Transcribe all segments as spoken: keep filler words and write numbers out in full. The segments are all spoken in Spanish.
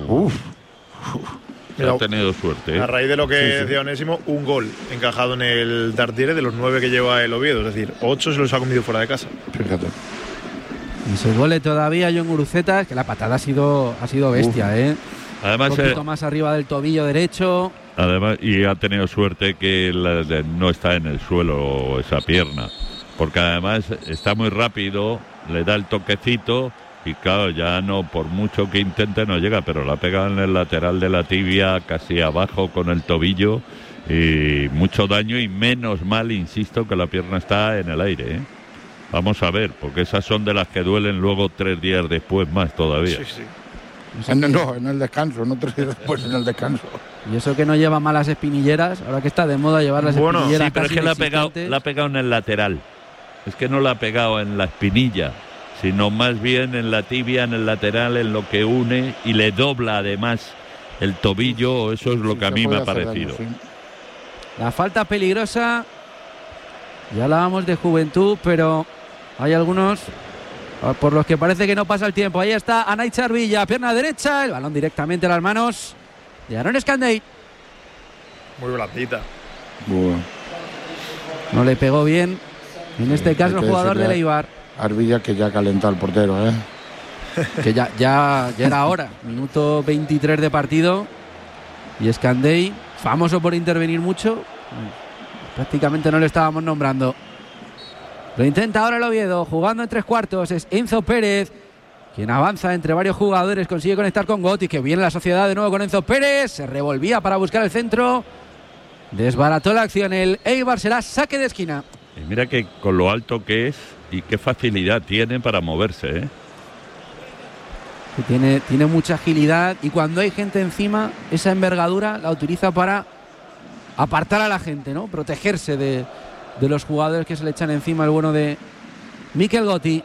Uf. Mira, ha tenido suerte, ¿eh? A raíz de lo que sí, sí. decía Onésimo, un gol encajado en el Tartiere de los nueve que lleva el Oviedo. Es decir, ocho se los ha comido fuera de casa. Fíjate. Y se gole todavía John Guruceta, que la patada ha sido, ha sido bestia, Uf. ¿eh? Además, un poquito eh, más arriba del tobillo derecho. Además, y ha tenido suerte que la, de, no está en el suelo esa pierna. Porque además está muy rápido, le da el toquecito y claro, ya no, por mucho que intente no llega, pero la pega en el lateral de la tibia, casi abajo con el tobillo, y mucho daño, y menos mal, insisto, que la pierna está en el aire, ¿eh? Vamos a ver, porque esas son de las que duelen luego tres días después más todavía. Sí, sí. No, no, en el descanso, no tres días después, en el descanso. Y eso que no lleva malas espinilleras, ahora que está de moda llevar las bueno, espinilleras. Sí, pero es que la ha, pegado, la ha pegado en el lateral. Es que no la ha pegado en la espinilla, sino más bien en la tibia, en el lateral, en lo que une, y le dobla además el tobillo. Eso es lo sí, que a mí me ha parecido. Daño, sí. La falta peligrosa, ya hablábamos de juventud, pero hay algunos por los que parece que no pasa el tiempo. Ahí está Anaichar Villa, pierna derecha, el balón directamente a las manos de Aaron Escandey. Muy blandita. Bueno. No le pegó bien, en este sí, caso el jugador de Eibar. Arvilla, que ya calenta al portero, ¿eh? Que ya, ya, ya era hora. Minuto veintitrés de partido. Y Escandey, famoso por intervenir mucho, prácticamente no le estábamos nombrando. Lo intenta ahora el Oviedo, jugando en tres cuartos. Es Enzo Pérez, quien avanza entre varios jugadores, consigue conectar con Gotti, que viene la sociedad de nuevo con Enzo Pérez. Se revolvía para buscar el centro. Desbarató la acción. El Eibar será saque de esquina. Y mira que con lo alto que es y qué facilidad tiene para moverse, ¿eh? Que tiene, tiene mucha agilidad, y cuando hay gente encima, esa envergadura la utiliza para apartar a la gente, ¿no? Protegerse de, de los jugadores que se le echan encima. El bueno de Mikel Gotti.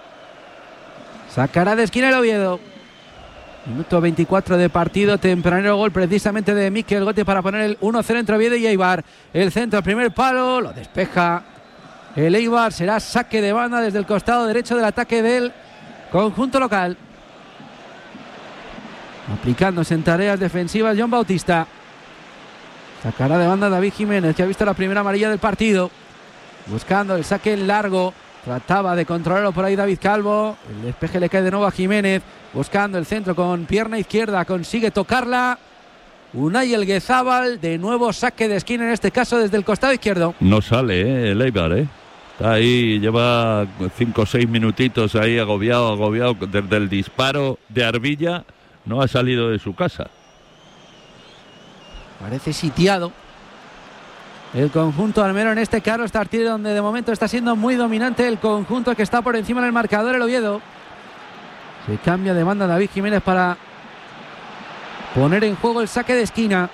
Sacará de esquina el Oviedo. Minuto veinticuatro de partido, tempranero gol precisamente de Mikel Gotti para poner el uno cero entre Oviedo y Eibar. El centro, el primer palo, lo despeja el Eibar. Será saque de banda desde el costado derecho del ataque del conjunto local. Aplicándose en tareas defensivas John Bautista. Sacará de banda David Jiménez, que ha visto la primera amarilla del partido. Buscando el saque en largo. Trataba de controlarlo por ahí David Calvo. El despeje le cae de nuevo a Jiménez. Buscando el centro con pierna izquierda. Consigue tocarla Unai Elguezábal. De nuevo saque de esquina, en este caso desde el costado izquierdo. No sale, ¿eh? El Eibar, ¿eh? Está ahí, lleva cinco o seis minutitos ahí agobiado, agobiado. Desde el disparo de Arvilla no ha salido de su casa. Parece sitiado el conjunto almero en este Carlos Tartiere, donde de momento está siendo muy dominante el conjunto que está por encima del marcador, el Oviedo. Se cambia de banda David Jiménez para poner en juego el saque de esquina.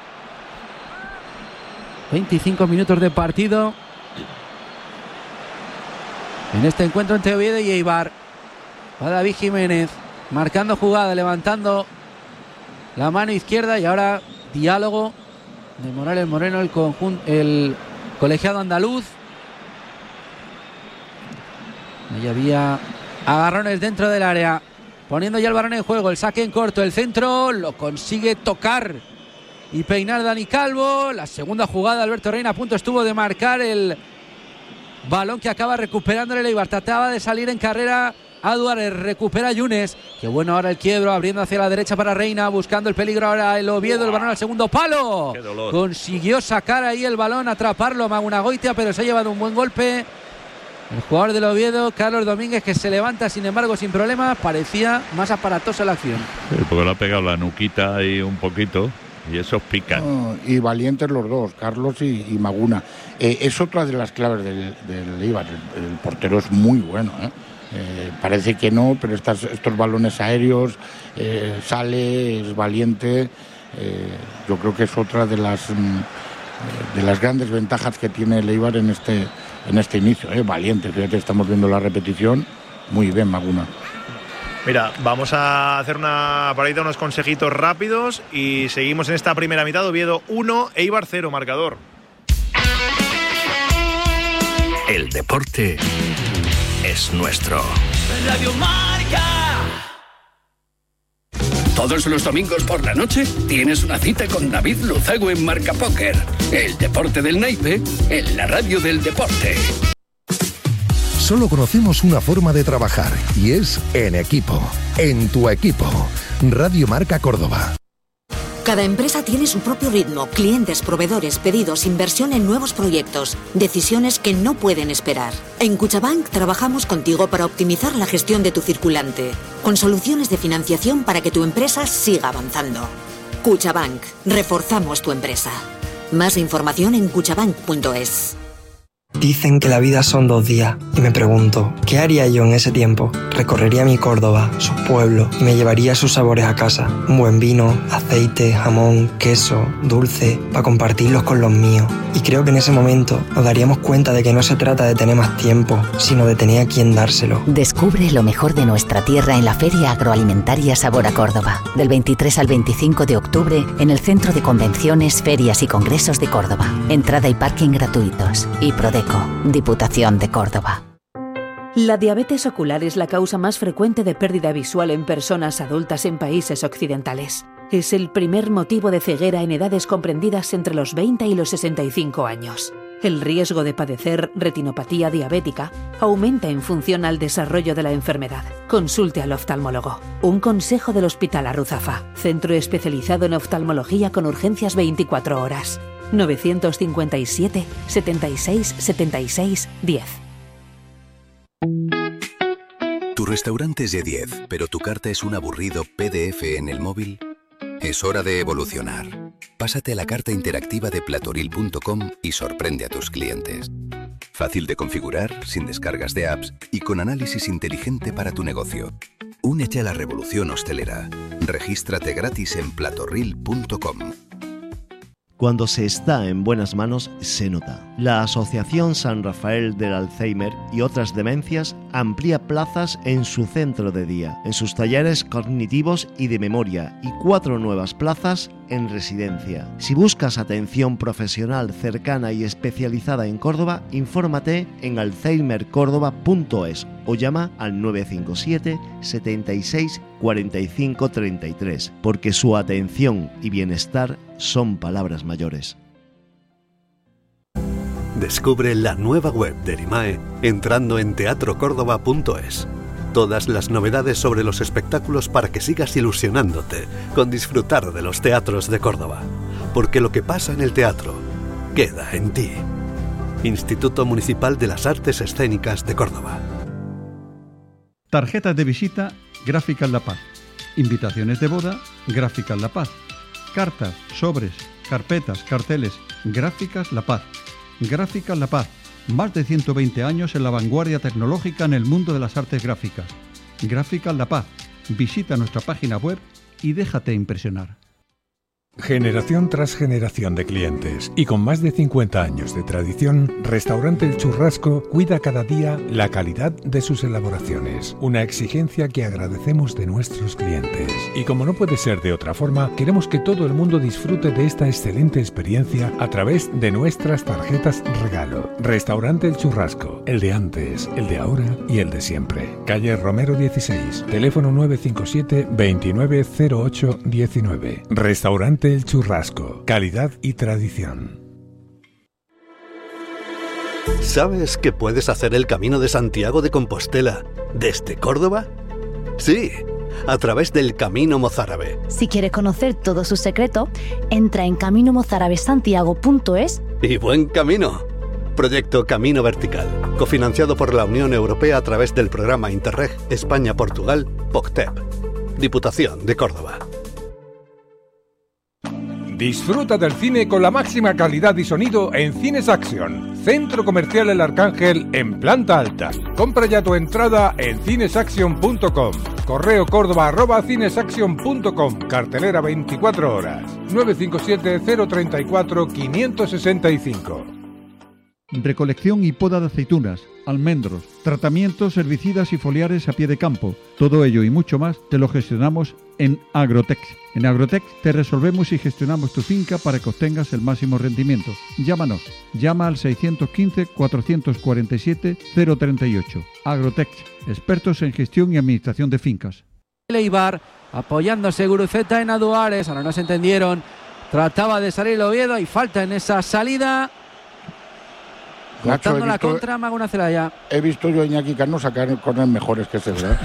veinticinco minutos de partido en este encuentro entre Oviedo y Eibar. Va David Jiménez marcando jugada, levantando la mano izquierda, y ahora diálogo de Morales Moreno, el conjunto, el colegiado andaluz. Ahí había agarrones dentro del área, poniendo ya el balón en juego. El saque en corto, el centro lo consigue tocar y peinar Dani Calvo. La segunda jugada, Alberto Reina a punto estuvo de marcar el balón que acaba recuperando el Eibar. Trataba de salir en carrera Aduar, recupera Yunes. Qué bueno ahora el quiebro, abriendo hacia la derecha para Reina, buscando el peligro ahora el Oviedo. El balón al segundo palo. Consiguió sacar ahí el balón, atraparlo Magunagoitia, pero se ha llevado un buen golpe el jugador del Oviedo, Carlos Domínguez, que se levanta sin embargo sin problemas. Parecía más aparatosa la acción. Sí, porque le ha pegado la nuquita ahí un poquito, y esos pican. Oh, y valientes los dos, Carlos y, y Maguna. Eh, es otra de las claves del, del Eibar. El, el portero es muy bueno, ¿eh? Eh, parece que no, pero estas, estos balones aéreos, eh, sale, es valiente. Eh, yo creo que es otra de las de las grandes ventajas que tiene el Eibar en este en este inicio, eh, valiente. Fíjate, estamos viendo la repetición. Muy bien, Maguna. Mira, vamos a hacer una paradita, unos consejitos rápidos, y seguimos en esta primera mitad. Oviedo uno, Eibar cero, marcador. El deporte es nuestro. Radio Marca. Todos los domingos por la noche tienes una cita con David Luzago en Marca Póker. El deporte del naipe en la radio del deporte. Solo conocemos una forma de trabajar y es en equipo. En tu equipo. Radio Marca Córdoba. Cada empresa tiene su propio ritmo, clientes, proveedores, pedidos, inversión en nuevos proyectos, decisiones que no pueden esperar. En Cuchabank trabajamos contigo para optimizar la gestión de tu circulante, con soluciones de financiación para que tu empresa siga avanzando. Cuchabank, reforzamos tu empresa. Más información en cuchabank punto es. Dicen que la vida son dos días y me pregunto, ¿qué haría yo en ese tiempo? Recorrería mi Córdoba, sus pueblos y me llevaría sus sabores a casa. Un buen vino, aceite, jamón, queso, dulce, para compartirlos con los míos. Y creo que en ese momento nos daríamos cuenta de que no se trata de tener más tiempo, sino de tener a quien dárselo. Descubre lo mejor de nuestra tierra en la Feria Agroalimentaria Sabor a Córdoba. Del veintitrés al veinticinco de octubre en el Centro de Convenciones, Ferias y Congresos de Córdoba. Entrada y parking gratuitos. Y Prodeco, Diputación de Córdoba. La diabetes ocular es la causa más frecuente de pérdida visual en personas adultas en países occidentales. Es el primer motivo de ceguera en edades comprendidas entre los veinte y los sesenta y cinco años. El riesgo de padecer retinopatía diabética aumenta en función al desarrollo de la enfermedad. Consulte al oftalmólogo. Un consejo del Hospital Arruzafa, centro especializado en oftalmología con urgencias veinticuatro horas. novecientos cincuenta y siete, setenta y seis, setenta y seis, diez. Tu restaurante es de diez, pero tu carta es un aburrido P D F en el móvil. Es hora de evolucionar. Pásate a la carta interactiva de platoril punto com y sorprende a tus clientes. Fácil de configurar, sin descargas de apps y con análisis inteligente para tu negocio. Únete a la revolución hostelera. Regístrate gratis en platoril punto com. Cuando se está en buenas manos, se nota. La Asociación San Rafael del Alzheimer y otras demencias amplía plazas en su centro de día, en sus talleres cognitivos y de memoria, y cuatro nuevas plazas en residencia. Si buscas atención profesional cercana y especializada en Córdoba, infórmate en alzheimer córdoba punto es o llama al nueve cinco siete, setenta y seis, cuarenta y cinco, treinta y tres, porque su atención y bienestar son palabras mayores. Descubre la nueva web del I M A E entrando en teatro córdoba punto es. Todas las novedades sobre los espectáculos para que sigas ilusionándote con disfrutar de los teatros de Córdoba. Porque lo que pasa en el teatro queda en ti. Instituto Municipal de las Artes Escénicas de Córdoba. Tarjetas de visita Gráficas La Paz. Invitaciones de boda Gráficas La Paz. Cartas, sobres, carpetas, carteles Gráficas La Paz. Gráficas La Paz. Más de ciento veinte años en la vanguardia tecnológica en el mundo de las artes gráficas. Gráficas La Paz. Visita nuestra página web y déjate impresionar. Generación tras generación de clientes y con más de cincuenta años de tradición, Restaurante El Churrasco cuida cada día la calidad de sus elaboraciones, una exigencia que agradecemos de nuestros clientes. Y como no puede ser de otra forma, queremos que todo el mundo disfrute de esta excelente experiencia a través de nuestras tarjetas regalo. Restaurante El Churrasco, el de antes, el de ahora y el de siempre. Calle Romero dieciséis, teléfono nueve cinco siete, veintinueve cero ocho diecinueve. Restaurante El Churrasco, calidad y tradición. ¿Sabes que puedes hacer el Camino de Santiago de Compostela desde Córdoba? Sí, a través del Camino Mozárabe. Si quieres conocer todo su secreto, entra en camino mozárabe santiago punto es. Y buen camino. Proyecto Camino Vertical, cofinanciado por la Unión Europea a través del programa Interreg España-Portugal, P O C T E P. Diputación de Córdoba. Disfruta del cine con la máxima calidad y sonido en Cines Action, Centro Comercial El Arcángel en planta alta. Compra ya tu entrada en cines action punto com. Correo córdoba arroba cinesaction punto com. Cartelera veinticuatro horas. nueve cinco siete, cero tres cuatro, cinco seis cinco. Recolección y poda de aceitunas, almendros, tratamientos herbicidas y foliares a pie de campo. Todo ello y mucho más te lo gestionamos en Agrotex. En Agrotex te resolvemos y gestionamos tu finca para que obtengas el máximo rendimiento. Llámanos. Llama al seiscientos quince, cuatrocientos cuarenta y siete, cero treinta y ocho. Agrotex, expertos en gestión y administración de fincas. El Eibar apoyándose Guruceta en Aduares. Ahora no se entendieron. Trataba de salir el Oviedo y falta en esa salida. Cortando la contra Maguna Celaya. He visto yo a Iñaki Cano sacar corners mejores que ese, ¿verdad?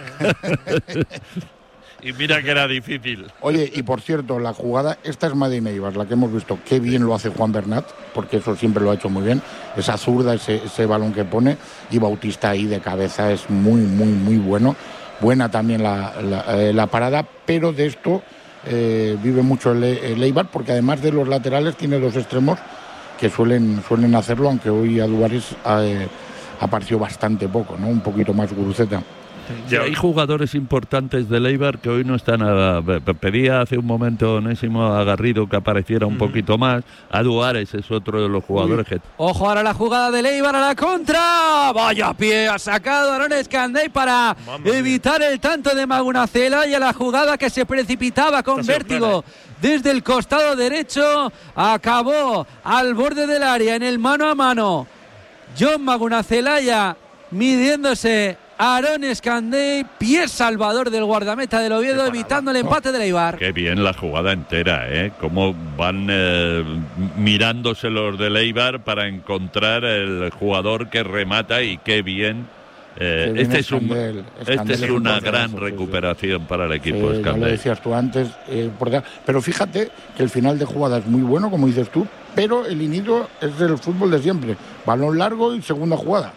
Y mira que era difícil. Oye, y por cierto, la jugada, esta es Madina Ibas, la que hemos visto. Qué bien lo hace Juan Bernat, porque eso siempre lo ha hecho muy bien. Esa zurda, ese, ese balón que pone. Y Bautista ahí de cabeza es muy, muy, muy bueno. Buena también la, la, eh, la parada, pero de esto eh, vive mucho el, el Eibar, porque además de los laterales tiene dos extremos que suelen, suelen hacerlo, aunque hoy Aduares eh, apareció bastante poco, ¿no? Un poquito más Guruceta. Sí, hay jugadores importantes del Eibar que hoy no están nada. Pedía hace un momento Onésimo a Garrido que apareciera un mm. poquito más. Aduares es otro de los jugadores Uy. que... Ojo ahora la jugada del Eibar a la contra. Vaya pie ha sacado Aaron Escandey para Mamma evitar mía. el tanto de Maguna Celaya. La jugada que se precipitaba con Está vértigo desde el costado derecho. Acabó al borde del área en el mano a mano. John Maguna Celaya midiéndose Aaron Escandey, pie salvador del guardameta del Oviedo, evitando el empate del Eibar. Qué bien la jugada entera, ¿eh? Cómo van eh, mirándose los del Eibar para encontrar el jugador que remata y qué bien. Eh, qué bien este, Escandel, es un, este es una gran eso, recuperación sí. para el equipo sí, Escandey. Ya lo decías tú antes, eh, por, pero fíjate que el final de jugada es muy bueno, como dices tú, pero el inicio es del fútbol de siempre. Balón largo y segunda jugada.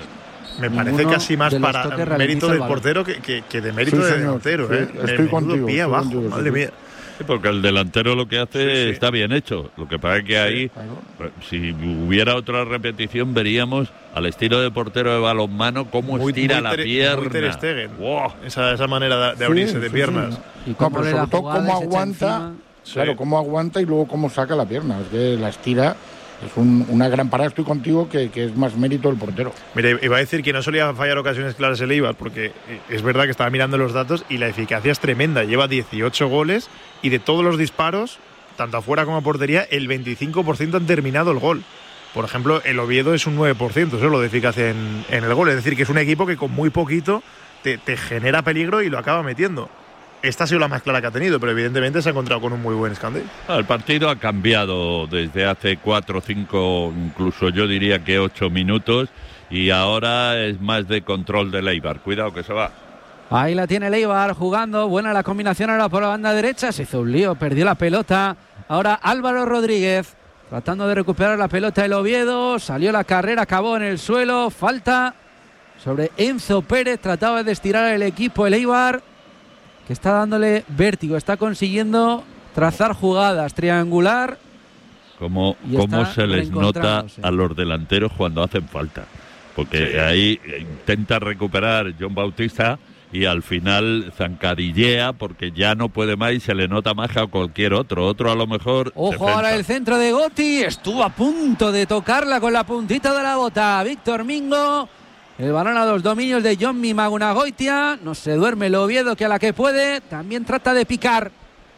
Me parece casi más para mérito del portero que, que, que de mérito sí, del delantero. Sí, ¿eh? Estoy el contigo. Pie estoy abajo, contigo, madre sí. mía. Sí, porque el delantero lo que hace sí, sí. está bien hecho. Lo que pasa es que ahí, sí, claro. si hubiera otra repetición, veríamos al estilo de portero de balonmano cómo muy, estira muy la ter, pierna. Muy Ter Stegen. Wow. Esa, esa manera de, de abrirse sí, de sí, piernas. Sí. Y cómo no, sobre todo cómo aguanta, claro, cómo aguanta y luego cómo saca la pierna. Es que la estira. Es un, una gran parada, estoy contigo, que, que es más mérito del portero. Mire, iba a decir que no solía fallar ocasiones claras el Eibar, porque es verdad que estaba mirando los datos y la eficacia es tremenda. Lleva dieciocho goles y de todos los disparos, tanto afuera como a portería, el veinticinco por ciento han terminado el gol. Por ejemplo, el Oviedo es un nueve por ciento solo de eficacia en, en el gol. Es decir, que es un equipo que con muy poquito te, te genera peligro y lo acaba metiendo. Esta ha sido la más clara que ha tenido, pero evidentemente se ha encontrado con un muy buen Escandey. El partido ha cambiado desde hace cuatro, cinco, incluso yo diría que ocho minutos, y ahora es más de control del Eibar. Cuidado que se va. Ahí la tiene el Eibar jugando, buena la combinación ahora por la banda derecha, se hizo un lío, perdió la pelota. Ahora Álvaro Rodríguez tratando de recuperar la pelota del Oviedo, salió la carrera, acabó en el suelo, falta sobre Enzo Pérez, trataba de estirar el equipo el Eibar, que está dándole vértigo, está consiguiendo trazar jugadas, triangular. Como cómo se les nota a los delanteros cuando hacen falta. Porque sí. ahí intenta recuperar John Bautista y al final zancadillea porque ya no puede más y se le nota más que a cualquier otro. Otro a lo mejor... Ojo defensa. Ahora el centro de Gotti, estuvo a punto de tocarla con la puntita de la bota. Víctor Mingo... El balón a los dominios de Jonmi Magunagoitia. No se duerme el Oviedo, que a la que puede también trata de picar.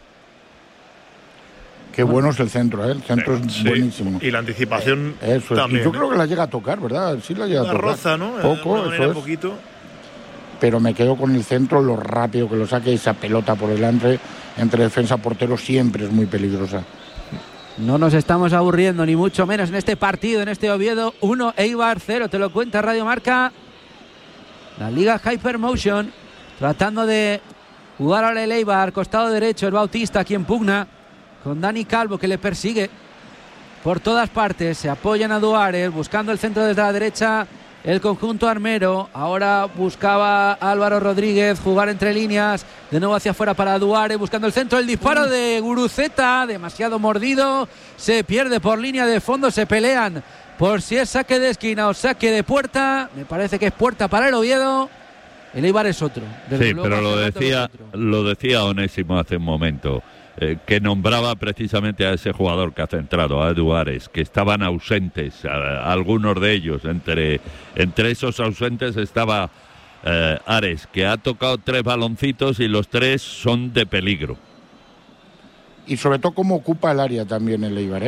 Qué bueno es el centro, ¿eh? El centro sí, es sí. buenísimo. Y la anticipación eh, eso también. Y yo creo que la llega a tocar, ¿verdad? Sí la llega Una a tocar. roza, ¿no? Poco, de eso es. Poquito. Pero me quedo con el centro, lo rápido que lo saque, esa pelota por delante entre defensa y portero siempre es muy peligrosa. No nos estamos aburriendo, ni mucho menos en este partido, en este Oviedo. uno, Eibar cero, te lo cuenta Radio Marca. La Liga Hypermotion, tratando de jugar ahora el Eibar, costado derecho, el Bautista, quien pugna, con Dani Calvo, que le persigue por todas partes. Se apoyan a Duárez, buscando el centro desde la derecha, el conjunto armero. Ahora buscaba Álvaro Rodríguez jugar entre líneas, de nuevo hacia afuera para Duárez, buscando el centro, el disparo de Guruceta, demasiado mordido, se pierde por línea de fondo, se pelean por si es saque de esquina o saque de puerta. Me parece que es puerta para el Oviedo. El Eibar es otro. Desde sí, pero lo decía, lo decía Onésimo hace un momento. Eh, que nombraba precisamente a ese jugador que ha centrado, a Duárez, que estaban ausentes, a, a algunos de ellos. Entre, entre esos ausentes estaba eh, Ares, que ha tocado tres baloncitos y los tres son de peligro. Y sobre todo cómo ocupa el área también el Eibar, ¿eh?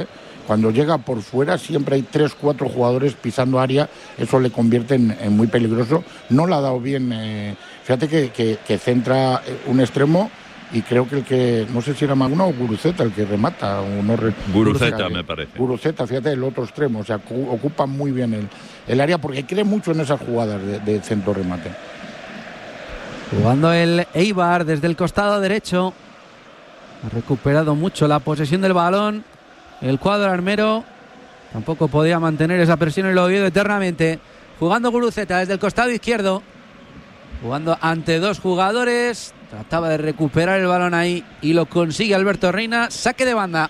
cuando llega por fuera siempre hay tres, cuatro jugadores pisando área, eso le convierte en, en muy peligroso. No la ha dado bien, eh, fíjate que, que, que centra un extremo y creo que el que, no sé si era Maguna o Guruceta el que remata. O no re, Guruceta me parece. Guruceta, fíjate, el otro extremo, o sea, ocupa muy bien el, el área porque cree mucho en esas jugadas de, de centro remate. Jugando el Eibar desde el costado derecho. Ha recuperado mucho la posesión del balón. El cuadro armero tampoco podía mantener esa presión en el Oviedo eternamente. Jugando Guruceta desde el costado izquierdo. Jugando ante dos jugadores. Trataba de recuperar el balón ahí y lo consigue Alberto Reina. Saque de banda.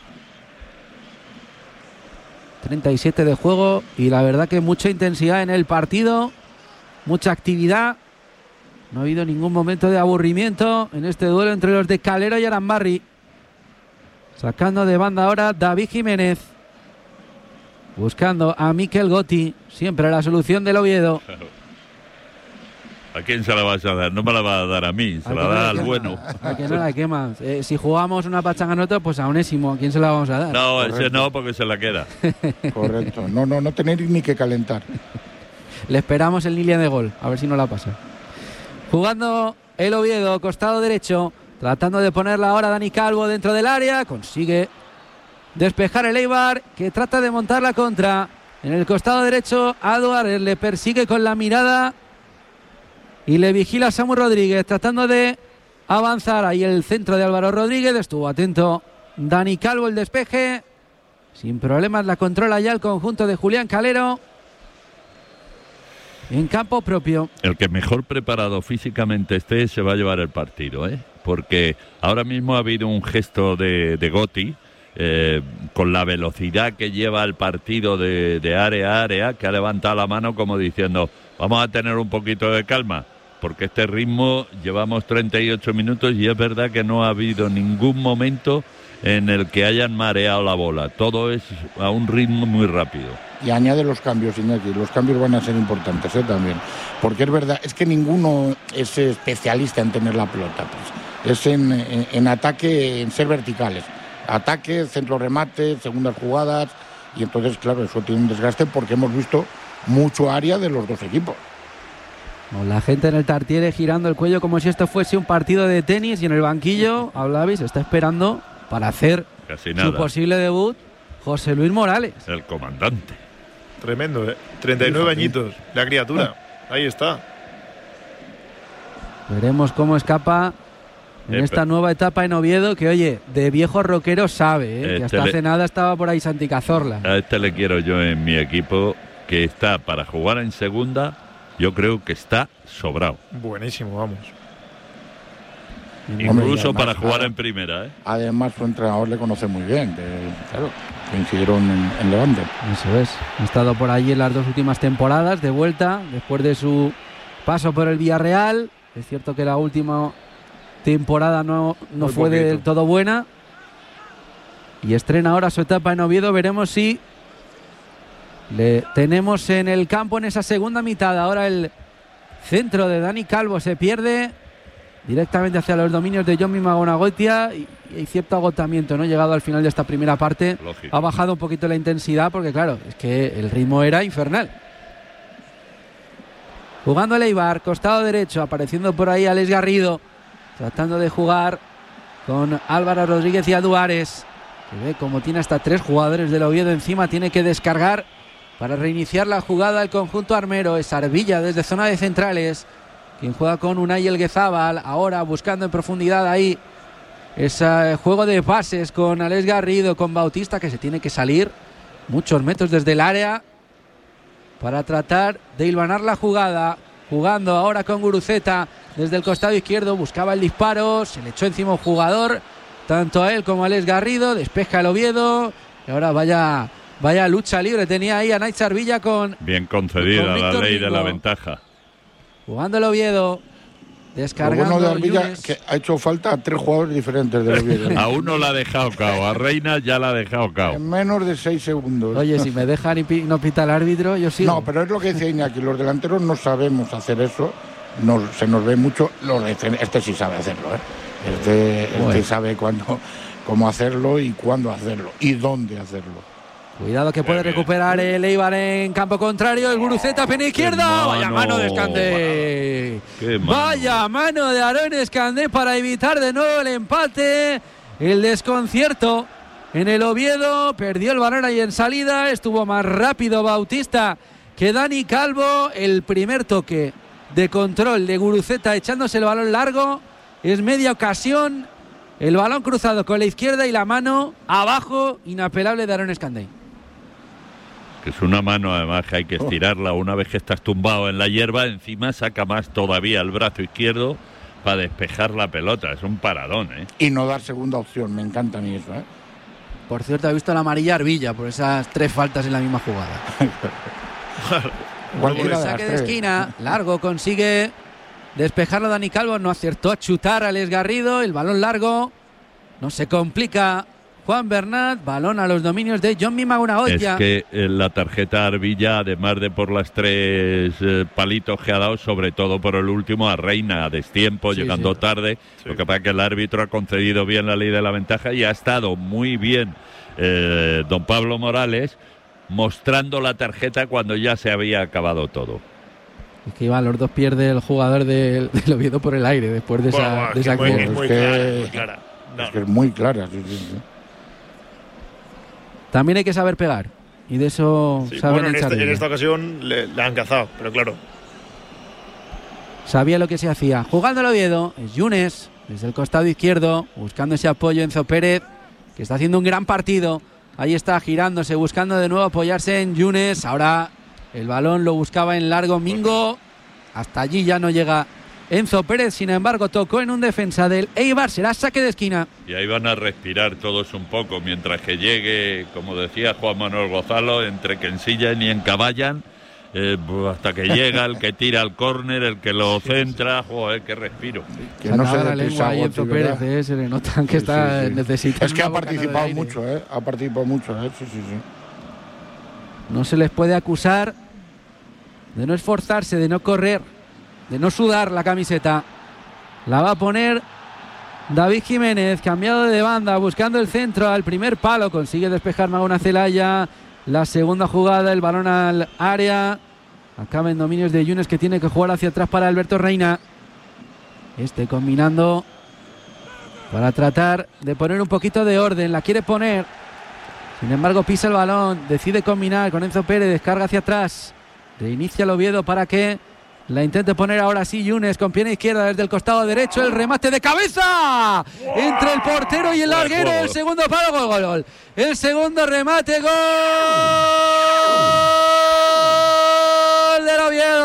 treinta y siete de juego y la verdad que mucha intensidad en el partido. Mucha actividad. No ha habido ningún momento de aburrimiento en este duelo entre los de Calero y Arambarri. Sacando de banda ahora David Jiménez. Buscando a Mikel Gotti. Siempre la solución del Oviedo. ¿A quién se la vas a dar? No me la va a dar a mí, se la da al bueno. A que no la quema. Eh, si jugamos una pachanga nosotros, pues a Onésimo, ¿a quién se la vamos a dar? No, Correcto. Ese no, porque se la queda. Correcto. No, no, no tener ni que calentar. Le esperamos en línea de gol, a ver si no la pasa. Jugando el Oviedo, costado derecho, tratando de ponerla ahora Dani Calvo dentro del área, consigue despejar el Eibar, que trata de montar la contra. En el costado derecho, Aduar le persigue con la mirada y le vigila a Samu Rodríguez, tratando de avanzar. Ahí el centro de Álvaro Rodríguez, estuvo atento Dani Calvo, el despeje. Sin problemas la controla ya el conjunto de Julián Calero. En campo propio. El que mejor preparado físicamente esté se va a llevar el partido, ¿eh? Porque ahora mismo ha habido un gesto de, de Gotti, eh, con la velocidad que lleva el partido de, de área a área, que ha levantado la mano como diciendo, vamos a tener un poquito de calma, porque este ritmo llevamos treinta y ocho minutos y es verdad que no ha habido ningún momento en el que hayan mareado la bola. Todo es a un ritmo muy rápido. Y añade los cambios, Iñaki. Los cambios van a ser importantes, ¿eh? También. Porque es verdad, es que ninguno es especialista en tener la pelota. Pues. Es en, en, en ataque, en ser verticales. Ataque, centro remate, segundas jugadas. Y entonces, claro, eso tiene un desgaste porque hemos visto mucho área de los dos equipos. La gente en el Tartiere girando el cuello como si esto fuese un partido de tenis y en el banquillo, Hablavis está esperando para hacer Casi nada. su posible debut José Luis Morales. El comandante. Tremendo, ¿eh? treinta y nueve añitos, la criatura. Ahí está. Veremos cómo escapa en Eh, esta nueva etapa en Oviedo, que oye, de viejo rockero sabe, ¿eh? Este que hasta le- hace nada estaba por ahí Santi Cazorla. A este le quiero yo en mi equipo, que está para jugar en segunda, yo creo que está sobrado. Buenísimo, vamos. Incluso Hombre, y además, para jugar claro, en primera, ¿eh? Además, su entrenador le conoce muy bien. De, claro, coincidieron en, en Levante. Eso es. Ha estado por allí en las dos últimas temporadas, de vuelta, después de su paso por el Villarreal. Es cierto que la última temporada no, no Muy fue poquito. del todo buena. Y estrena ahora su etapa en Oviedo. Veremos si le tenemos en el campo en esa segunda mitad. Ahora el centro de Dani Calvo se pierde directamente hacia los dominios de Johnny Magonagoitia y, y hay cierto agotamiento, ¿no? Llegado al final de esta primera parte, Lógico. ha bajado un poquito la intensidad porque claro, es que el ritmo era infernal. Jugando el Eibar, costado derecho, apareciendo por ahí Alex Garrido, tratando de jugar con Álvaro Rodríguez y Aduares, que ve como tiene hasta tres jugadores del Oviedo encima, tiene que descargar para reiniciar la jugada el conjunto armero. Es Arbilla desde zona de centrales, quien juega con Unai Elguezábal, ahora buscando en profundidad ahí ese juego de pases con Alex Garrido, con Bautista, que se tiene que salir muchos metros desde el área para tratar de hilvanar la jugada. Jugando ahora con Guruceta desde el costado izquierdo, buscaba el disparo, se le echó encima un jugador, tanto a él como a Alex Garrido, despeja el Oviedo y ahora vaya, vaya lucha libre tenía ahí a Naitz Arbilla con, Bien concedida Con la Víctor ley de la Ringo. ventaja. jugando el Oviedo, Lo descargando bueno de Arbilla Yunes. que ha hecho falta a tres jugadores diferentes del Oviedo. A uno la ha dejado cao, a Reina ya la ha dejado cao. En menos de seis segundos. Oye, si me dejan y pi- no pita el árbitro, yo sigo. No, pero es lo que decía Iñaki, los delanteros no sabemos hacer eso, nos- se nos ve mucho, los de- este sí sabe hacerlo, ¿eh? Este, este Bueno. sabe cuándo, cómo hacerlo y cuándo hacerlo, y dónde hacerlo. Cuidado que puede recuperar el Eibar en campo contrario. El Guruceta, pena izquierda. Mano. Vaya mano de Escandé. Mano. Vaya mano de Aarón Escandé para evitar de nuevo el empate. El desconcierto en el Oviedo. Perdió el balón ahí en salida. Estuvo más rápido Bautista que Dani Calvo. El primer toque de control de Guruceta echándose el balón largo. Es media ocasión. El balón cruzado con la izquierda y la mano abajo, inapelable de Aarón Escandé. Que es una mano además que hay que estirarla una vez que estás tumbado en la hierba, encima saca más todavía el brazo izquierdo para despejar la pelota. Es un paradón, ¿eh? Y no dar segunda opción, me encanta a mí eso, ¿eh? Por cierto, he visto la amarilla Arvilla por esas tres faltas en la misma jugada. Cualquiera de las saque de tres. esquina, largo, consigue despejarlo Dani Calvo, no acertó a chutar a Alex Garrido, el balón largo, no se complica Juan Bernat, balón a los dominios de Jonmi Magunagoitia. Es que eh, la tarjeta Arvilla, además de por las tres eh, palitos que ha dado, sobre todo por el último, a Reina a destiempo, Sí, llegando sí. tarde. Sí. Lo que pasa es que el árbitro ha concedido bien la ley de la ventaja y ha estado muy bien eh, don Pablo Morales mostrando la tarjeta cuando ya se había acabado todo. Es que iban los dos, pierde el jugador del, del Oviedo por el aire después de esa, Bueno, bueno, de esa es muy, acción. muy Es que- clara, muy clara. No, Es que es muy clara. Sí, sí, sí. También hay que saber pegar. Y de eso sí, saben bueno, en, el esta, en Chardillo. esta ocasión le, le han cazado, pero claro. Sabía lo que se hacía. Jugando el Oviedo, es Yunes, desde el costado izquierdo, buscando ese apoyo Enzo Pérez, que está haciendo un gran partido. Ahí está girándose, buscando de nuevo apoyarse en Yunes. Ahora el balón lo buscaba en largo Mingo. Hasta allí ya no llega Enzo Pérez. Sin embargo, tocó en un defensa del Eibar. Será saque de esquina. Y ahí van a respirar todos un poco, mientras que llegue, como decía Juan Manuel Gonzalo, entre que ensillan y encaballan, eh, hasta que llega el que tira al córner, el que lo centra. Joder, qué respiro. Que no se la dé lengua prisa, ahí Enzo Gotti, Pérez, ¿verdad? eh, se le nota que Sí, está sí, sí. necesitando. Es que ha una bocanada de participado aire. mucho, ¿eh? Ha participado mucho, ¿eh? Sí, sí, sí. No se les puede acusar de no esforzarse, de no correr, de no sudar la camiseta. La va a poner David Jiménez, cambiado de banda, buscando el centro al primer palo. Consigue despejar Maguna Celaya. La segunda jugada, el balón al área. Acaba en dominios de Yunes, que tiene que jugar hacia atrás para Alberto Reina. Este combinando para tratar de poner un poquito de orden. La quiere poner. Sin embargo, pisa el balón. Decide combinar con Enzo Pérez. Descarga hacia atrás. Reinicia el Oviedo para que la intente poner ahora sí Yunes con pierna izquierda desde el costado derecho. El remate de cabeza entre el portero y el larguero. El segundo palo, gol, gol, gol. El segundo remate, gol del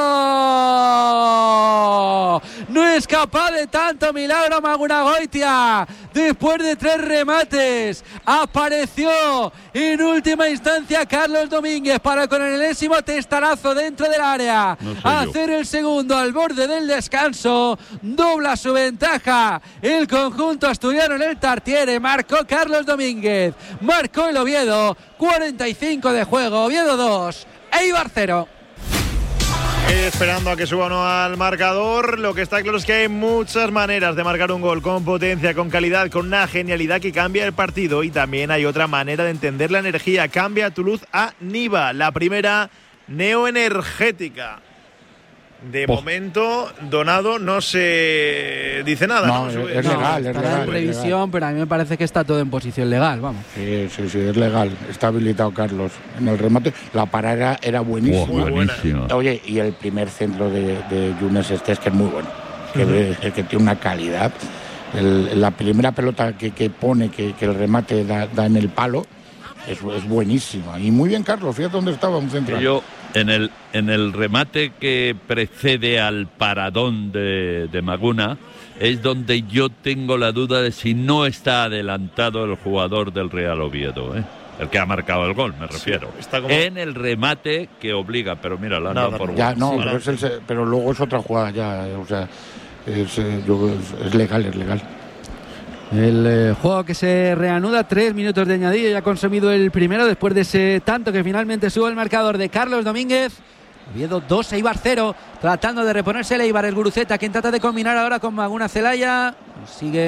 Oviedo. No es capaz de tanto milagro Magunagoitia. Después de tres remates, apareció en última instancia Carlos Domínguez para con el enésimo testarazo dentro del área No sé hacer el segundo al borde del descanso. Dobla su ventaja el conjunto asturiano en el Tartiere. Marcó Carlos Domínguez, marcó el Oviedo. cuarenta y cinco de juego, Oviedo dos, Eibar cero. Esperando a que suba o no al marcador, lo que está claro es que hay muchas maneras de marcar un gol con potencia, con calidad, con una genialidad que cambia el partido, y también hay otra manera de entender la energía. Cambia tu luz a Niva, la primera neoenergética. De Oh. momento, Donado no se dice nada. No, ¿no? es Sube- legal, es Estará legal, en es revisión, legal. pero a mí me parece que está todo en posición legal, vamos. Sí, sí, sí, es legal. Está habilitado Carlos. En el remate, la parada era buenísima. Muy buenísima. Oye, y el primer centro de, de Yunes este es que es muy bueno. Que, Ujú. que tiene una calidad. El- la primera pelota que, que pone, que, que el remate da, da en el palo, es, es buenísima. Y muy bien, Carlos. Fíjate dónde estaba un central. Yo, en el, en el remate que precede al paradón de, de Maguna, es donde yo tengo la duda de si no está adelantado el jugador del Real Oviedo, ¿eh? El que ha marcado el gol, me refiero. Sí, está como- En el remate que obliga, pero mira, la han Nada, dado por Ya, gol. no, Sí. pero, es el se- pero luego es otra jugada ya. O sea, es, eh, yo- es- es legal, es legal. El eh, juego que se reanuda, tres minutos de añadido, ya ha consumido el primero después de ese tanto que finalmente sube el marcador de Carlos Domínguez. Oviedo dos, Eibar cero, tratando de reponerse el Eibar, el Guruceta, quien trata de combinar ahora con Maguna Celaya. Consigue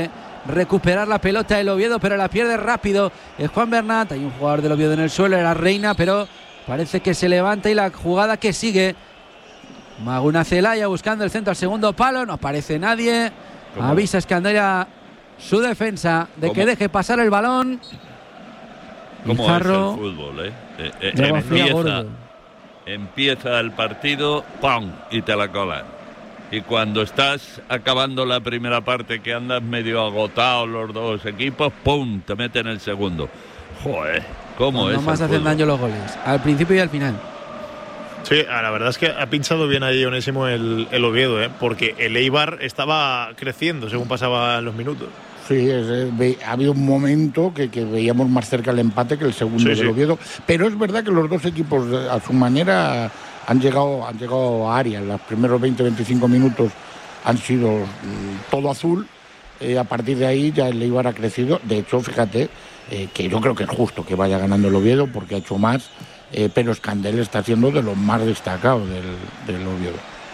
recuperar la pelota el Oviedo, pero la pierde rápido. Es Juan Bernat, hay un jugador del Oviedo en el suelo, era Reina, pero parece que se levanta y la jugada que sigue. Maguna Celaya buscando el centro al segundo palo, no aparece nadie. ¿Cómo? Avisa Escandella su defensa de ¿Cómo? que deje pasar el balón. ¿Cómo Jarro, es el fútbol, eh? eh, eh empieza, empieza el partido, ¡pum! Y te la colan. Y cuando estás acabando la primera parte, que andas medio agotado los dos equipos, ¡pum! Te meten el segundo. Joder, ¿cómo no, es? No más hacen daño los goles, al principio y al final. Sí, la verdad es que ha pinchado bien ahí Onésimo el, el Oviedo, ¿eh? Porque el Eibar estaba creciendo según pasaban los minutos. Sí, es, es, había un momento que, que veíamos más cerca el empate que el segundo sí, del sí. Oviedo, pero es verdad que los dos equipos a su manera han llegado, han llegado a área. Los primeros veinte a veinticinco minutos han sido mm, todo azul, eh, a partir de ahí ya el Eibar ha crecido. De hecho, fíjate eh, que yo creo que es justo que vaya ganando el Oviedo porque ha hecho más, eh, pero Escandel está siendo de los más destacados del, del Oviedo.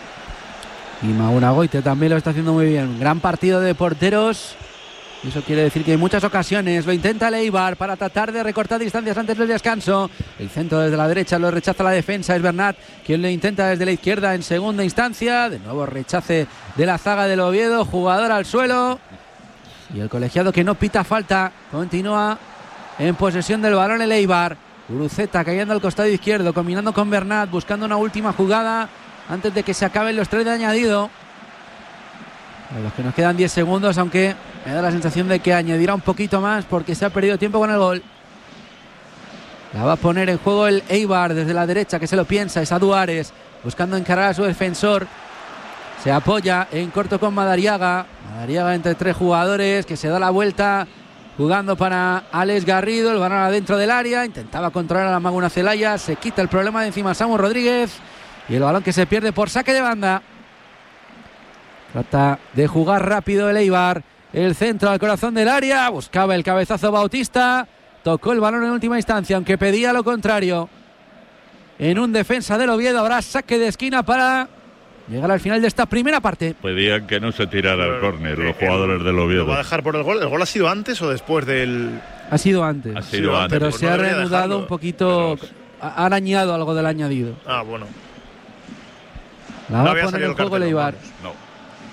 Y Maguna Goite también lo está haciendo muy bien. Gran partido de porteros. Eso quiere decir que en muchas ocasiones lo intenta el Eibar para tratar de recortar distancias antes del descanso. El centro desde la derecha lo rechaza la defensa. Es Bernat quien lo intenta desde la izquierda en segunda instancia. De nuevo rechace de la zaga del Oviedo. Jugador al suelo. Y el colegiado que no pita falta continúa en posesión del balón el Eibar. Uruceta cayendo al costado izquierdo, combinando con Bernat, buscando una última jugada antes de que se acaben los tres de añadido. A los que nos quedan diez segundos, aunque me da la sensación de que añadirá un poquito más porque se ha perdido tiempo con el gol. La va a poner en juego el Eibar desde la derecha, que se lo piensa, es a Duárez, buscando encarar a su defensor. Se apoya en corto con Madariaga. Madariaga entre tres jugadores, que se da la vuelta, jugando para Alex Garrido, el balón adentro del área, intentaba controlar a la Maguna Celaya, se quita el problema de encima Samu Rodríguez y el balón que se pierde por saque de banda. Trata de jugar rápido el Eibar. El centro al corazón del área. Buscaba el cabezazo Bautista. Tocó el balón en última instancia, aunque pedía lo contrario. En un defensa del Oviedo habrá saque de esquina para llegar al final de esta primera parte. Pedían que no se tirara el córner los jugadores del Oviedo. ¿Lo va a dejar por el gol? ¿El gol ha sido antes o después del...? Ha sido antes. Ha sido antes. Pero pues se no ha dejarlo, reanudado un poquito. Pero... Ha arañado algo del añadido. Ah, bueno. La va no a poner en juego el Eibar. No.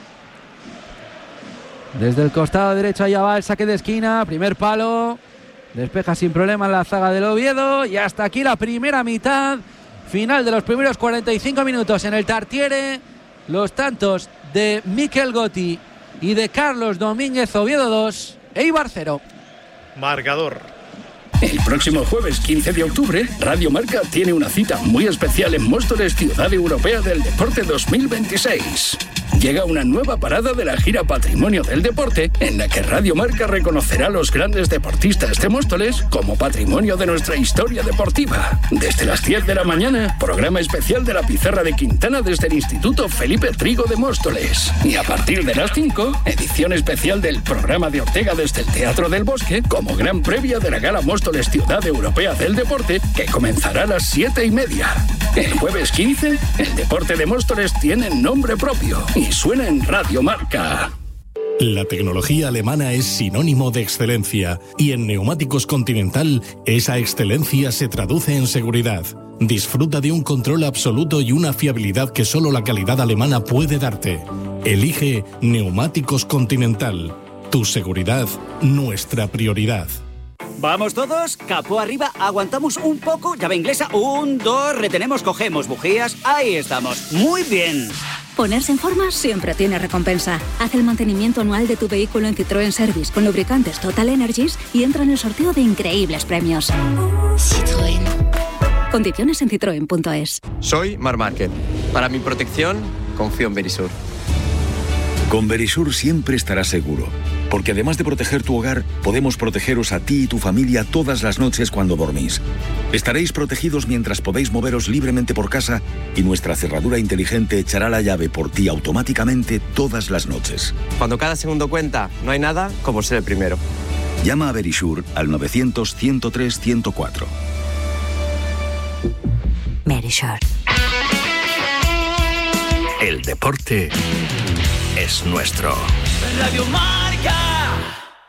Desde el costado derecho allá va el saque de esquina, primer palo, despeja sin problema la zaga del Oviedo y hasta aquí la primera mitad, final de los primeros cuarenta y cinco minutos en el Tartiere. Los tantos de Mikel Gotti y de Carlos Domínguez. Oviedo dos, Eibar cero. Marcador. El próximo jueves quince de octubre, Radio Marca tiene una cita muy especial en Móstoles, Ciudad Europea del Deporte dos mil veintiséis. Llega una nueva parada de la gira Patrimonio del Deporte, en la que Radio Marca reconocerá a los grandes deportistas de Móstoles como patrimonio de nuestra historia deportiva. Desde las diez de la mañana, programa especial de la Pizarra de Quintana desde el Instituto Felipe Trigo de Móstoles. Y a partir de las cinco, edición especial del programa de Ortega desde el Teatro del Bosque, como gran previa de la Gala Móstoles Ciudad Europea del Deporte, que comenzará a las siete y media. El jueves quince, el deporte de Móstoles tiene nombre propio y suena en Radio Marca. La tecnología alemana es sinónimo de excelencia y en Neumáticos Continental esa excelencia se traduce en seguridad. Disfruta de un control absoluto y una fiabilidad que solo la calidad alemana puede darte. Elige Neumáticos Continental. Tu seguridad, nuestra prioridad. ¿Vamos todos? Capó arriba, aguantamos un poco, llave inglesa, un, dos, retenemos, cogemos bujías, ahí estamos, muy bien. Ponerse en forma siempre tiene recompensa. Haz el mantenimiento anual de tu vehículo en Citroën Service con lubricantes Total Energies y entra en el sorteo de increíbles premios. Citroën. Condiciones en citroen punto es. Soy Mar Márquez. Para mi protección, confío en Verisur. Con Verisur siempre estarás seguro, porque además de proteger tu hogar, podemos protegeros a ti y tu familia todas las noches cuando dormís. Estaréis protegidos mientras podéis moveros libremente por casa y nuestra cerradura inteligente echará la llave por ti automáticamente todas las noches. Cuando cada segundo cuenta, no hay nada como ser el primero. Llama a Verisur al novecientos, ciento tres, ciento cuatro. Verisur. El deporte es nuestro. Radio Marca.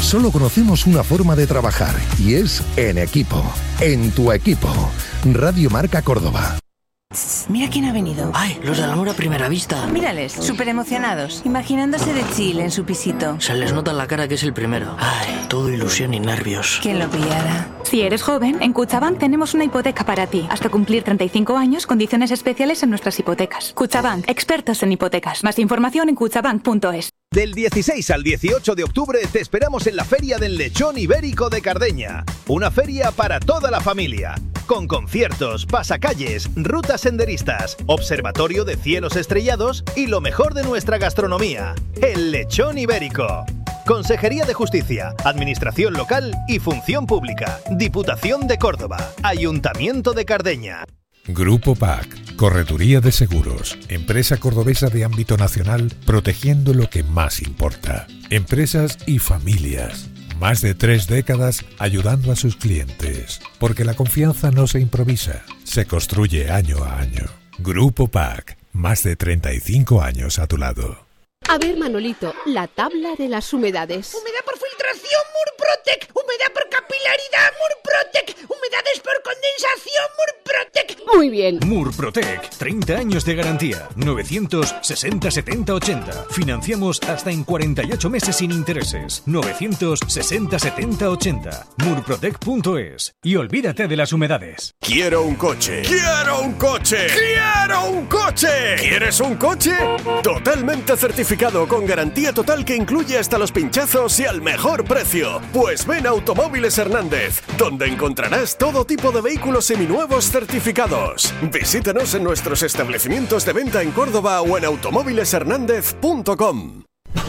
solo conocemos una forma de trabajar y es en equipo, en tu equipo. Radio Marca Córdoba. Mira quién ha venido. ¡Ay, los del amor a primera vista! Mírales, súper emocionados, imaginándose de chill en su pisito. Se les nota en la cara que es el primero. ¡Ay, todo ilusión y nervios! ¿Quién lo pillara? Si eres joven, en Kutxabank tenemos una hipoteca para ti. Hasta cumplir treinta y cinco años, condiciones especiales en nuestras hipotecas. Kutxabank, expertos en hipotecas. Más información en kutxabank punto es. Del dieciséis al dieciocho de octubre te esperamos en la Feria del Lechón Ibérico de Cardeña. Una feria para toda la familia. Con conciertos, pasacalles, rutas senderistas, observatorio de cielos estrellados y lo mejor de nuestra gastronomía. El Lechón Ibérico. Consejería de Justicia, Administración Local y Función Pública. Diputación de Córdoba. Ayuntamiento de Cardeña. Grupo P A C, Correduría de Seguros, empresa cordobesa de ámbito nacional, protegiendo lo que más importa. Empresas y familias. Más de tres décadas ayudando a sus clientes. Porque la confianza no se improvisa, se construye año a año. Grupo P A C, más de treinta y cinco años a tu lado. A ver, Manolito, la tabla de las humedades. Humedad por filtración, Murprotec. Humedad por capilaridad, Murprotec. Humedades por condensación, Murprotec. Muy bien. Murprotec, treinta años de garantía. novecientos sesenta setenta ochenta. Financiamos hasta en cuarenta y ocho meses sin intereses. novecientos sesenta setenta ochenta. Murprotec punto es. Y olvídate de las humedades. Quiero un coche. Quiero un coche. Quiero un coche. ¿Quieres un coche? Totalmente certificado con garantía total que incluye hasta los pinchazos y al mejor precio. Pues ven a Automóviles Hernández, donde encontrarás todo tipo de vehículos seminuevos certificados. Visítanos en nuestros establecimientos de venta en Córdoba o en automóviles hernández punto com.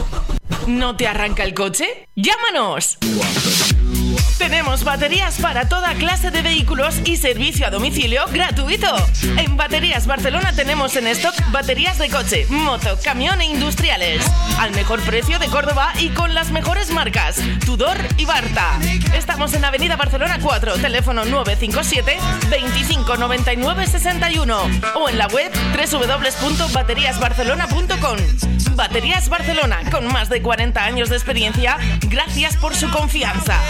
¿No te arranca el coche? ¡Llámanos! Tenemos baterías para toda clase de vehículos y servicio a domicilio gratuito. En Baterías Barcelona tenemos en stock baterías de coche, moto, camión e industriales. Al mejor precio de Córdoba y con las mejores marcas, Tudor y Barta. Estamos en Avenida Barcelona cuatro, teléfono nueve cinco siete, veinticinco noventa y nueve sesenta y uno o en la web doble u doble u doble u punto baterías barcelona punto com. Baterías Barcelona, con más de cuarenta años de experiencia, gracias por su confianza.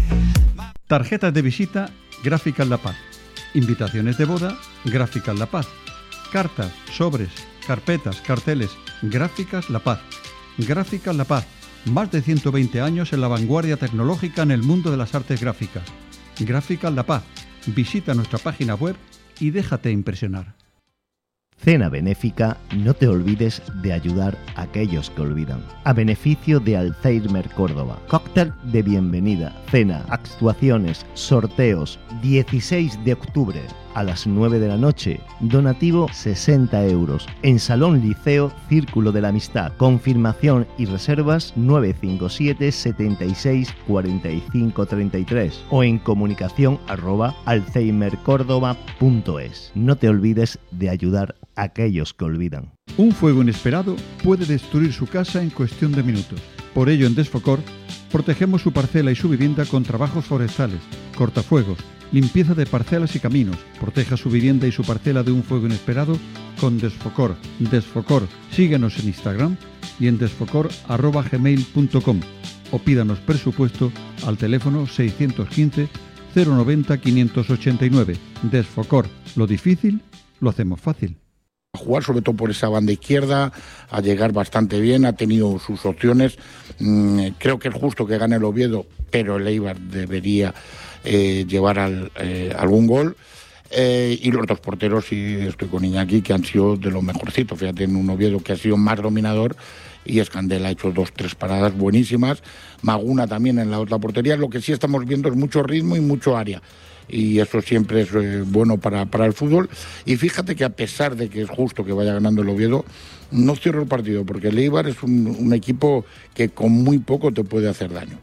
Tarjetas de visita Gráficas La Paz. Invitaciones de boda Gráficas La Paz. Cartas, sobres, carpetas, carteles Gráficas La Paz. Gráficas La Paz. Más de ciento veinte años en la vanguardia tecnológica en el mundo de las artes gráficas. Gráficas La Paz. Visita nuestra página web y déjate impresionar. Cena benéfica, no te olvides de ayudar a aquellos que olvidan. A beneficio de Alzheimer Córdoba. Cóctel de bienvenida, cena, actuaciones, sorteos. dieciséis de octubre a las nueve de la noche. Donativo sesenta euros. En Salón Liceo Círculo de la Amistad. Confirmación y reservas nueve cinco siete, setenta y seis, cuarenta y cinco, treinta y tres o en comunicación arroba alzheimer córdoba punto es. No te olvides de ayudar a aquellos que olvidan. Un fuego inesperado puede destruir su casa en cuestión de minutos. Por ello, en Desfocor, protegemos su parcela y su vivienda con trabajos forestales, cortafuegos, limpieza de parcelas y caminos. Proteja su vivienda y su parcela de un fuego inesperado con Desfocor. Desfocor. Síguenos en Instagram y en desfocor arroba gmail punto com o pídanos presupuesto al teléfono seiscientos quince, cero noventa, quinientos ochenta y nueve. Desfocor. Lo difícil, lo hacemos fácil. A jugar sobre todo por esa banda izquierda, a llegar bastante bien, ha tenido sus opciones. Mm, creo que es justo que gane el Oviedo, pero el Eibar debería eh, llevar al, eh, algún gol. Eh, y los dos porteros, y estoy con Iñaki, que han sido de lo mejorcito. Fíjate, en un Oviedo que ha sido más dominador, y Escandel ha hecho dos, tres paradas buenísimas. Maguna también en la otra portería. Lo que sí estamos viendo es mucho ritmo y mucho área. Y eso siempre es eh, bueno para, para el fútbol. Y fíjate que a pesar de que es justo que vaya ganando el Oviedo, no cierro el partido, porque el Eibar es un, un equipo que con muy poco te puede hacer daño.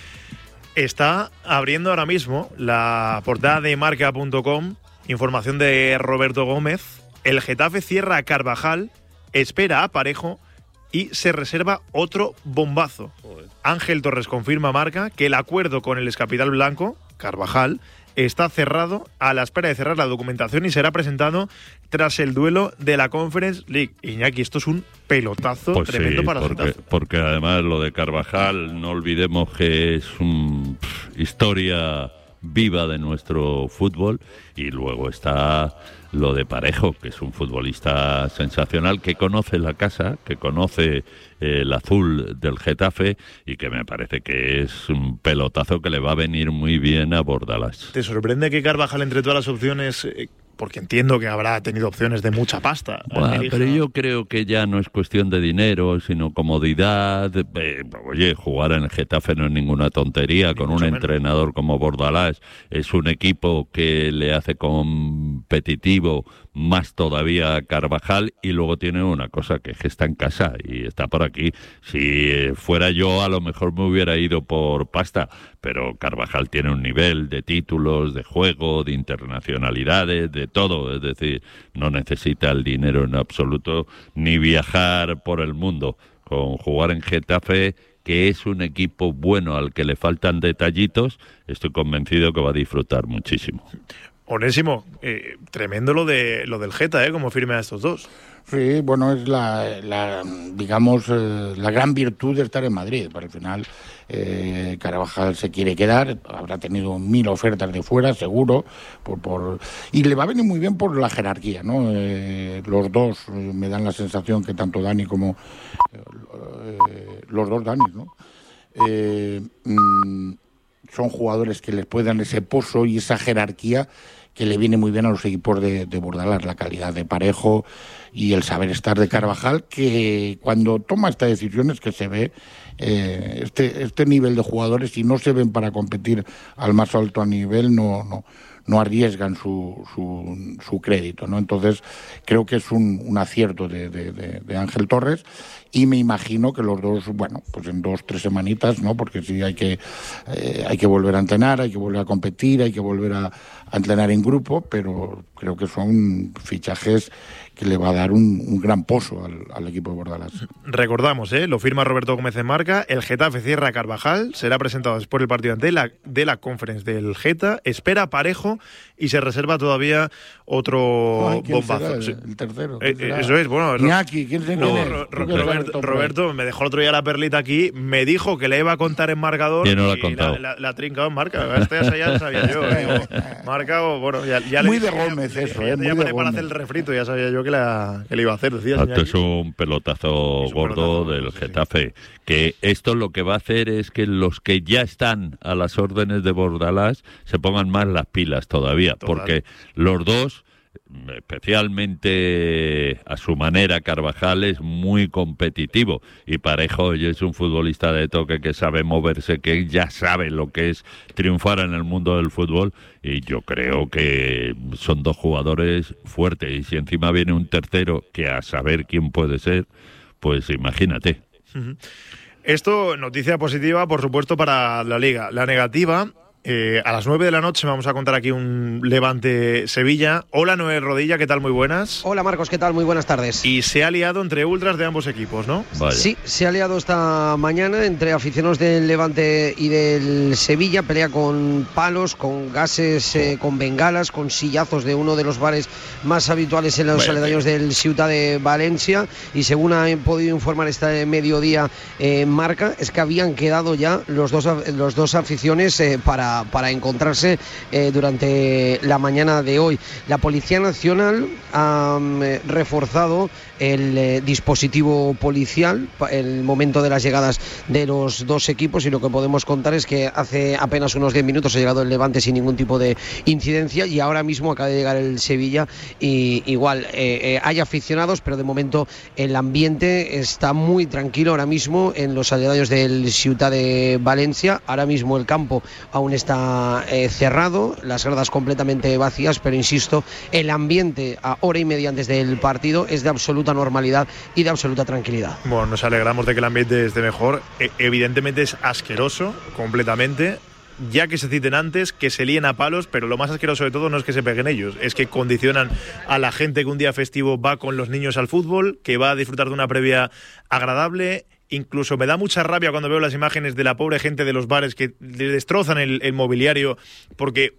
Está abriendo ahora mismo la portada de marca punto com, información de Roberto Gómez. El Getafe cierra a Carvajal, espera a Parejo y se reserva otro bombazo. Ángel Torres confirma a Marca que el acuerdo con el excapital blanco, Carvajal, está cerrado, a la espera de cerrar la documentación, y será presentado tras el duelo de la Conference League. Iñaki, esto es un pelotazo pues tremendo sí, para porque, el Getafe. porque además lo de Carvajal, no olvidemos que es una historia viva de nuestro fútbol, y luego está lo de Parejo, que es un futbolista sensacional, que conoce la casa, que conoce eh, el azul del Getafe, y que me parece que es un pelotazo que le va a venir muy bien a Bordalás. ¿Te sorprende que Carvajal, entre todas las opciones, eh, porque entiendo que habrá tenido opciones de mucha pasta? Bueno, elija... pero yo creo que ya no es cuestión de dinero, sino comodidad. Eh, oye, jugar en el Getafe no es ninguna tontería, con un entrenador como Bordalás. Es un equipo que le hace competitivo más todavía a Carvajal, y luego tiene una cosa, que es que está en casa y está por aquí. Si fuera yo, a lo mejor me hubiera ido por pasta, pero Carvajal tiene un nivel de títulos, de juego, de internacionalidades, de todo, es decir, no necesita el dinero en absoluto, ni viajar por el mundo. Con jugar en Getafe, que es un equipo bueno al que le faltan detallitos, estoy convencido que va a disfrutar muchísimo. Onésimo, eh, tremendo lo de lo del Geta, ¿eh? Como firme a estos dos. Sí, bueno, es la, la digamos, eh, la gran virtud de estar en Madrid. Para el final, eh, Carvajal se quiere quedar, habrá tenido mil ofertas de fuera, seguro, por, por y le va a venir muy bien por la jerarquía, ¿no? Eh, los dos, eh, me dan la sensación que tanto Dani como eh, los dos Dani, ¿no? Eh, mm, son jugadores que les pueden ese pozo y esa jerarquía que le viene muy bien a los equipos de, de Bordalás, la calidad de Parejo y el saber estar de Carvajal, que cuando toma estas decisiones que se ve eh, este este nivel de jugadores, si no se ven para competir al más alto nivel, no no no arriesgan su, su, su crédito, ¿no? Entonces creo que es un, un acierto de, de, de, de Ángel Torres, y me imagino que los dos, bueno, pues en dos, tres semanitas, ¿no? Porque sí hay que eh, hay que volver a entrenar, hay que volver a competir, hay que volver a, a entrenar en grupo, pero creo que son fichajes que le va a dar un, un gran pozo al, al equipo de Bordalás. Recordamos, ¿eh? Lo firma Roberto Gómez en marca. El Getafe cierra a Carvajal, será presentado después del partido de la, de la Conference del Geta, espera Parejo y se reserva todavía otro Ay, ¿quién bombazo. será el, Sí. el tercero? Eh, ¿Quién será? eso es, bueno. Iñaki, ¿quién se no, quién es? Ro- ¿Tú Ro- qué sabes, Roberto, Tom? Roberto me dejó el otro día la perlita aquí, me dijo que le iba a contar en marcador. ¿Quién no la ha y contado? La, la, la ha trincado en marca. Esto ya, ya lo sabía yo. Digo, marca o, bueno, ya, ya Muy le de dije, Gómez ya, eso, ya ¿eh? te Muy de llamaré para Gómez. hacer el refrito, ya sabía yo que, la, que le iba a hacer. Decías, Esto Iñaki. es un pelotazo Es un gordo pelotazo, del sí, Getafe, que esto lo que va a hacer es que los que ya están a las órdenes de Bordalás se pongan más las pilas todavía, Total. porque los dos, especialmente a su manera, Carvajal es muy competitivo, y Parejo oye, es un futbolista de toque que sabe moverse, que ya sabe lo que es triunfar en el mundo del fútbol, y yo creo que son dos jugadores fuertes, y si encima viene un tercero que a saber quién puede ser, pues imagínate. Ujú. Esto, noticia positiva, por supuesto, para la Liga. La negativa, eh, a las nueve de la noche vamos a contar aquí un Levante-Sevilla. Hola, Noel Rodilla, ¿qué tal? Muy buenas. Hola, Marcos, ¿qué tal? Muy buenas tardes. Y se ha liado entre ultras de ambos equipos, ¿no? Vaya. Sí, se ha liado esta mañana entre aficionados del Levante y del Sevilla, pelea con palos, con gases, eh, con bengalas, con sillazos de uno de los bares más habituales en los Vaya, aledaños del Ciutat de Valencia, y según ha podido informar este mediodía eh, Marca, es que habían quedado ya los dos, los dos aficiones eh, para, para encontrarse eh, durante la mañana de hoy. La Policía Nacional ha eh, reforzado el eh, dispositivo policial en el momento de las llegadas de los dos equipos, y lo que podemos contar es que hace apenas unos diez minutos ha llegado el Levante sin ningún tipo de incidencia, y ahora mismo acaba de llegar el Sevilla, y igual eh, eh, hay aficionados, pero de momento el ambiente está muy tranquilo ahora mismo en los aledaños del Ciutat de Valencia. Ahora mismo el campo aún está eh, cerrado, las gradas completamente vacías, pero insisto, el ambiente a hora y media antes del partido es de absoluta normalidad y de absoluta tranquilidad. Bueno, nos alegramos de que el ambiente esté mejor. E- evidentemente es asqueroso, completamente. Ya que se citen antes, que se líen a palos, pero lo más asqueroso de todo no es que se peguen ellos, es que condicionan a la gente que un día festivo va con los niños al fútbol, que va a disfrutar de una previa agradable. Incluso me da mucha rabia cuando veo las imágenes de la pobre gente de los bares que le destrozan el, el mobiliario porque unos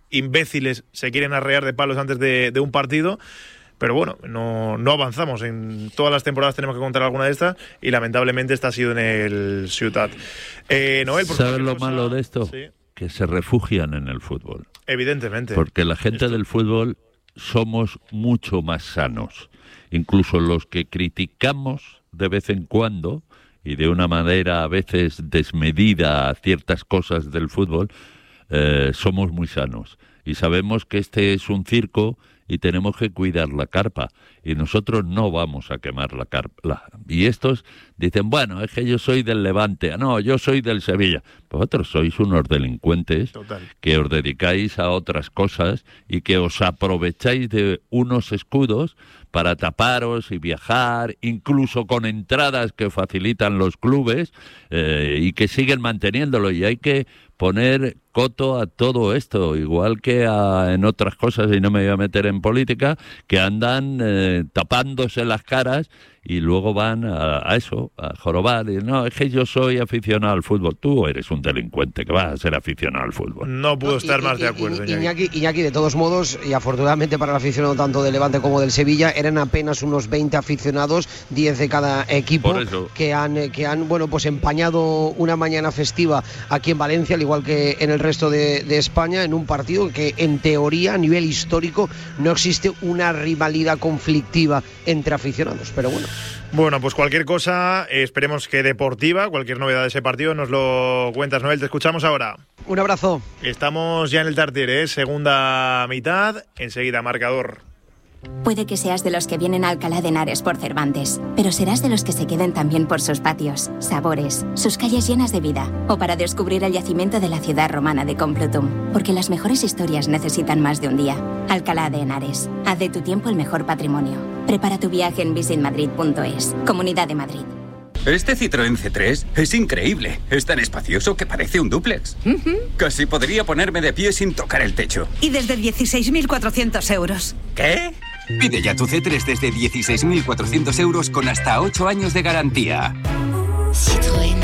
imbéciles se quieren arrear de palos antes de, de un partido. Pero bueno, no, no avanzamos. En todas las temporadas tenemos que contar alguna de estas y lamentablemente esta ha sido en el Ciutat. Eh, Noel, por ¿sabes lo cosa? malo de esto? Sí. Que se refugian en el fútbol. Evidentemente. Porque la gente esto. del fútbol somos mucho más sanos. Incluso los que criticamos de vez en cuando y de una manera a veces desmedida ciertas cosas del fútbol, eh, somos muy sanos. Y sabemos que este es un circo y tenemos que cuidar la carpa, y nosotros no vamos a quemar la carpa. Y estos dicen, bueno, es que yo soy del Levante, no, yo soy del Sevilla. Vosotros sois unos delincuentes Total. que os dedicáis a otras cosas y que os aprovecháis de unos escudos para taparos y viajar, incluso con entradas que facilitan los clubes, eh, y que siguen manteniéndolo, y hay que poner coto a todo esto, igual que a, en otras cosas, y no me voy a meter en política, que andan eh, tapándose las caras y luego van a, a eso, a jorobar. Y no, es que yo soy aficionado al fútbol. Tú eres un delincuente que vas a ser aficionado al fútbol. No puedo estar y, más y, de acuerdo, y, Iñaki. Iñaki, de todos modos, y afortunadamente para el aficionado tanto del Levante como del Sevilla, eran apenas unos veinte aficionados, diez de cada equipo, que han, que han bueno, pues empañado una mañana festiva aquí en Valencia, al igual que en el resto de, de España, en un partido que en teoría, a nivel histórico, no existe una rivalidad conflictiva entre aficionados, pero bueno. Bueno, pues cualquier cosa, eh, esperemos que deportiva, cualquier novedad de ese partido nos lo cuentas, Noel. Te escuchamos ahora. Un abrazo. Estamos ya en el Tartiere, ¿eh? Segunda mitad, enseguida marcador. Puede que seas de los que vienen a Alcalá de Henares por Cervantes, pero serás de los que se queden también por sus patios, sabores, sus calles llenas de vida, o para descubrir el yacimiento de la ciudad romana de Complutum, porque las mejores historias necesitan más de un día. Alcalá de Henares, haz de tu tiempo el mejor patrimonio. Prepara tu viaje en visit madrid punto es. Comunidad de Madrid. Este Citroën C tres es increíble. Es tan espacioso que parece un dúplex. Uh-huh. Casi podría ponerme de pie sin tocar el techo. Y desde dieciséis mil cuatrocientos euros. ¿Qué? Pide ya tu C tres desde dieciséis mil cuatrocientos euros con hasta ocho años de garantía. Citroën.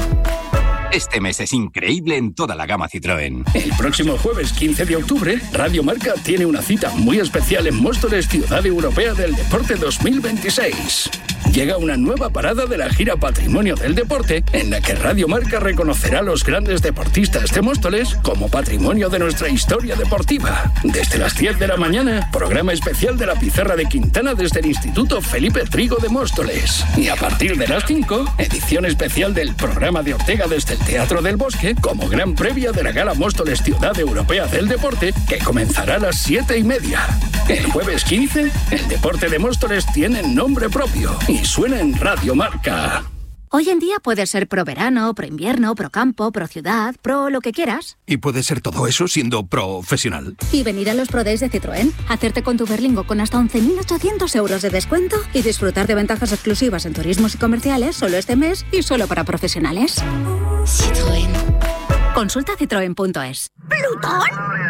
Este mes es increíble en toda la gama Citroën. El próximo jueves quince de octubre, Radio Marca tiene una cita muy especial en Móstoles, Ciudad Europea del Deporte dos mil veintiséis. Llega una nueva parada de la gira Patrimonio del Deporte, en la que Radio Marca reconocerá a los grandes deportistas de Móstoles como patrimonio de nuestra historia deportiva. Desde las diez de la mañana, programa especial de la Pizarra de Quintana desde el Instituto Felipe Trigo de Móstoles. Y a partir de las cinco, edición especial del programa de Ortega desde el Teatro del Bosque, como gran previa de la Gala Móstoles Ciudad Europea del Deporte, que comenzará a las siete y media. El jueves quince, el deporte de Móstoles tiene nombre propio y suena en Radio Marca. Hoy en día puedes ser pro verano, pro invierno, pro campo, pro ciudad, pro lo que quieras. Y puedes ser todo eso siendo profesional. Y venir a los Pro Days de Citroën, hacerte con tu Berlingo con hasta once mil ochocientos euros de descuento y disfrutar de ventajas exclusivas en turismos y comerciales solo este mes y solo para profesionales. Citroën. Consulta citroen punto es. ¿Plutón?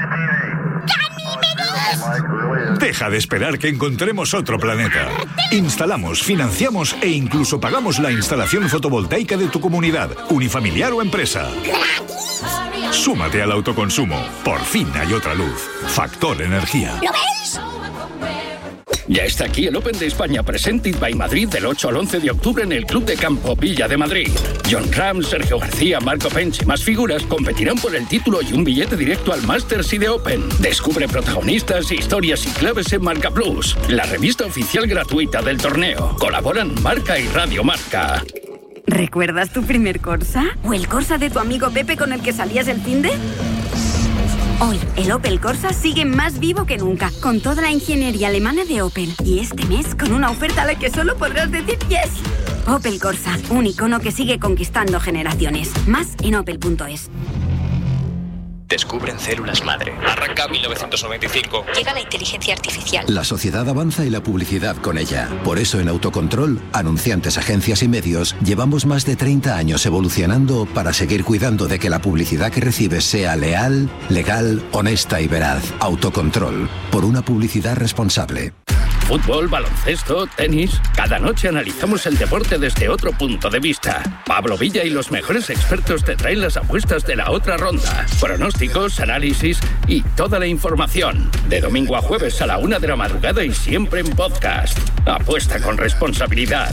Deja de esperar que encontremos otro planeta. Instalamos, financiamos e incluso pagamos la instalación fotovoltaica de tu comunidad, unifamiliar o empresa. Súmate al autoconsumo. Por fin hay otra luz. Factor Energía. ¿Lo veis? Ya está aquí el Open de España Presented by Madrid del ocho al once de octubre en el Club de Campo Villa de Madrid. John Ram, Sergio García, Marco Pench y más figuras competirán por el título y un billete directo al Masters y de Open. Descubre protagonistas, historias y claves en Marca Plus, la revista oficial gratuita del torneo. Colaboran Marca y Radio Marca. ¿Recuerdas tu primer Corsa? ¿O el Corsa de tu amigo Pepe con el que salías el finde? Hoy, el Opel Corsa sigue más vivo que nunca, con toda la ingeniería alemana de Opel. Y este mes, con una oferta a la que solo podrás decir yes. Opel Corsa, un icono que sigue conquistando generaciones. Más en opel punto es. Descubren células madre. Arranca mil novecientos noventa y cinco. Llega la inteligencia artificial. La sociedad avanza y la publicidad con ella. Por eso en Autocontrol, anunciantes, agencias y medios, llevamos más de treinta años evolucionando para seguir cuidando de que la publicidad que recibes sea leal, legal, honesta y veraz. Autocontrol, por una publicidad responsable. Fútbol, baloncesto, tenis. Cada noche analizamos el deporte desde otro punto de vista. Pablo Villa y los mejores expertos te traen las apuestas de la otra ronda. Pronósticos, análisis y toda la información. De domingo a jueves a la una de la madrugada y siempre en podcast. Apuesta con responsabilidad.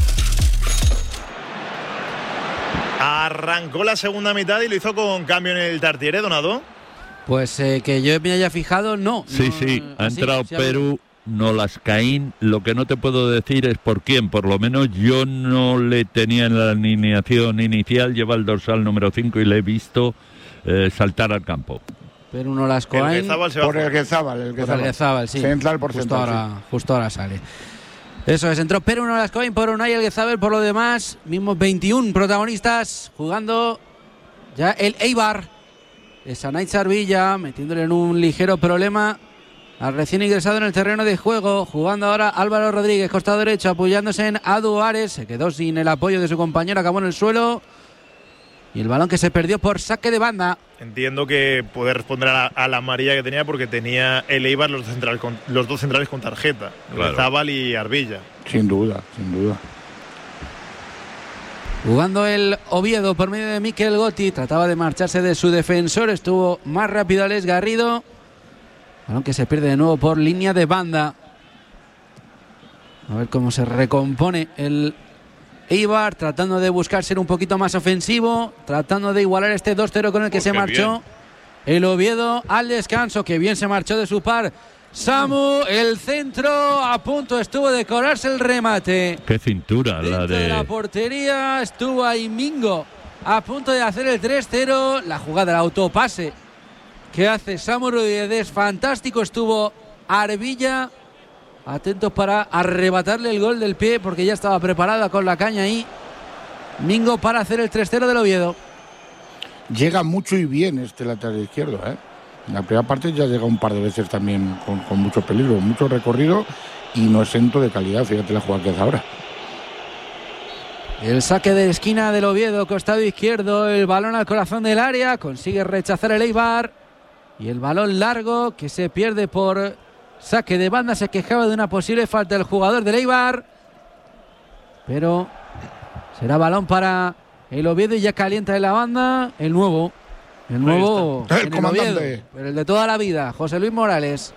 Arrancó la segunda mitad y lo hizo con cambio en el Tartiere, Donado. Pues eh, que yo me haya fijado, no. Sí, no, sí, ha así, entrado sí, Perú, Nolascaín. Lo que no te puedo decir es por quién. Por lo menos yo no le tenía en la alineación inicial. Lleva el dorsal número cinco y le he visto eh, saltar al campo. Perú, Nolascaín. Por el Guezábal, el Por el Guezábal, sí. Central por justo central, ahora, sí. justo ahora sale. Eso es, entró Perú, Nolascaín por Unai el Guezábal. Por lo demás, mismos veintiún protagonistas jugando ya el Eibar. Es Anait Sarvilla, metiéndole en un ligero problema al recién ingresado en el terreno de juego. Jugando ahora Álvaro Rodríguez, costado derecho, apoyándose en Adu Ares. Se quedó sin el apoyo de su compañero, acabó en el suelo. Y el balón que se perdió por saque de banda. Entiendo que puede responder a la, a la amarilla que tenía porque tenía el Eibar los, central, con, los dos centrales con tarjeta. Claro. Zabal y Arbilla. Sin duda, sin duda. Jugando el Oviedo por medio de Mikel Gotti. Trataba de marcharse de su defensor. Estuvo más rápido Alex Garrido. Balón que se pierde de nuevo por línea de banda. A ver cómo se recompone el Eibar. Tratando de buscar ser un poquito más ofensivo. Tratando de igualar este dos cero con el que oh, se marchó bien. El Oviedo al descanso. Que bien se marchó de su par Samu, el centro, a punto estuvo de cobrarse el remate. Qué cintura la de... de la portería estuvo ahí Mingo a punto de hacer el tres cero. La jugada, el autopase que hace Samu Rodríguez, fantástico. Estuvo Arbilla atentos para arrebatarle el gol del pie porque ya estaba preparada con la caña ahí Mingo para hacer el tres cero del Oviedo. Llega mucho y bien este lateral izquierdo, ¿eh? En la primera parte ya llega un par de veces también con, con mucho peligro, mucho recorrido y no exento de calidad. Fíjate la jugada que hace ahora. El saque de esquina del Oviedo, costado izquierdo, el balón al corazón del área, consigue rechazar el Eibar y el balón largo que se pierde por saque de banda. Se quejaba de una posible falta del jugador del Eibar, pero será balón para el Oviedo y ya calienta en la banda el nuevo. El nuevo, el en comandante. El Oviedo, pero el de toda la vida, José Luis Morales.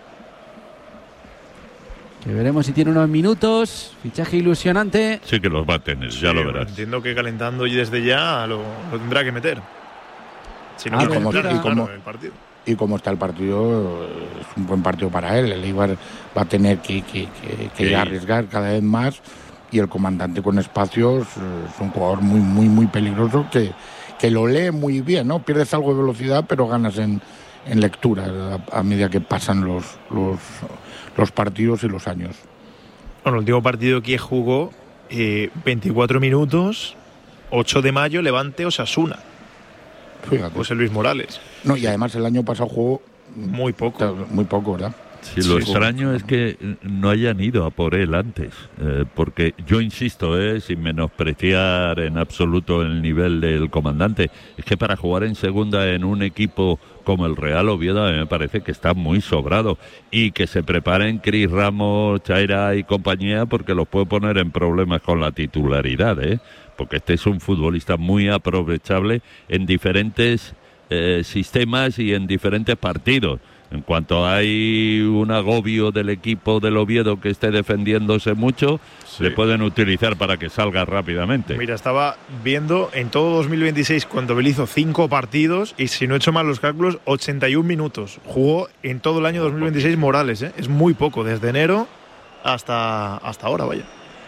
Que veremos si tiene unos minutos. Fichaje ilusionante. Sí que los va a tener, ya sí, lo verás. Entiendo que calentando y desde ya lo, lo tendrá que meter. Si no, ah, y, como, claro, y, como, el partido. y como está el partido, es un buen partido para él. El Eibar va a tener que, que, que, que sí. arriesgar cada vez más. Y el comandante con espacios es un jugador muy, muy, muy peligroso que... que lo lee muy bien, ¿no? Pierdes algo de velocidad, pero ganas en, en lectura a, a medida que pasan los, los, los partidos y los años. Bueno, el último partido que jugó, eh, veinticuatro minutos, ocho de mayo, Levante Osasuna. Fíjate. José Luis Morales. No, y además el año pasado jugó... Muy poco. Muy poco, ¿verdad? Sí, lo sí, extraño sí. es que no hayan ido a por él antes, eh, porque yo insisto, eh, sin menospreciar en absoluto el nivel del comandante, es que para jugar en segunda en un equipo como el Real Oviedo a mí me parece que está muy sobrado y que se preparen Cris Ramos, Chaira y compañía porque los puede poner en problemas con la titularidad, eh, porque este es un futbolista muy aprovechable en diferentes eh, sistemas y en diferentes partidos. En cuanto hay un agobio del equipo del Oviedo que esté defendiéndose mucho, sí. le pueden utilizar para que salga rápidamente. Mira, estaba viendo en todo dos mil veintiséis cuando él hizo cinco partidos y si no he hecho mal los cálculos, ochenta y un minutos. Jugó en todo el año dos mil veintiséis Morales, ¿eh? Es muy poco, desde enero hasta, hasta ahora, vaya.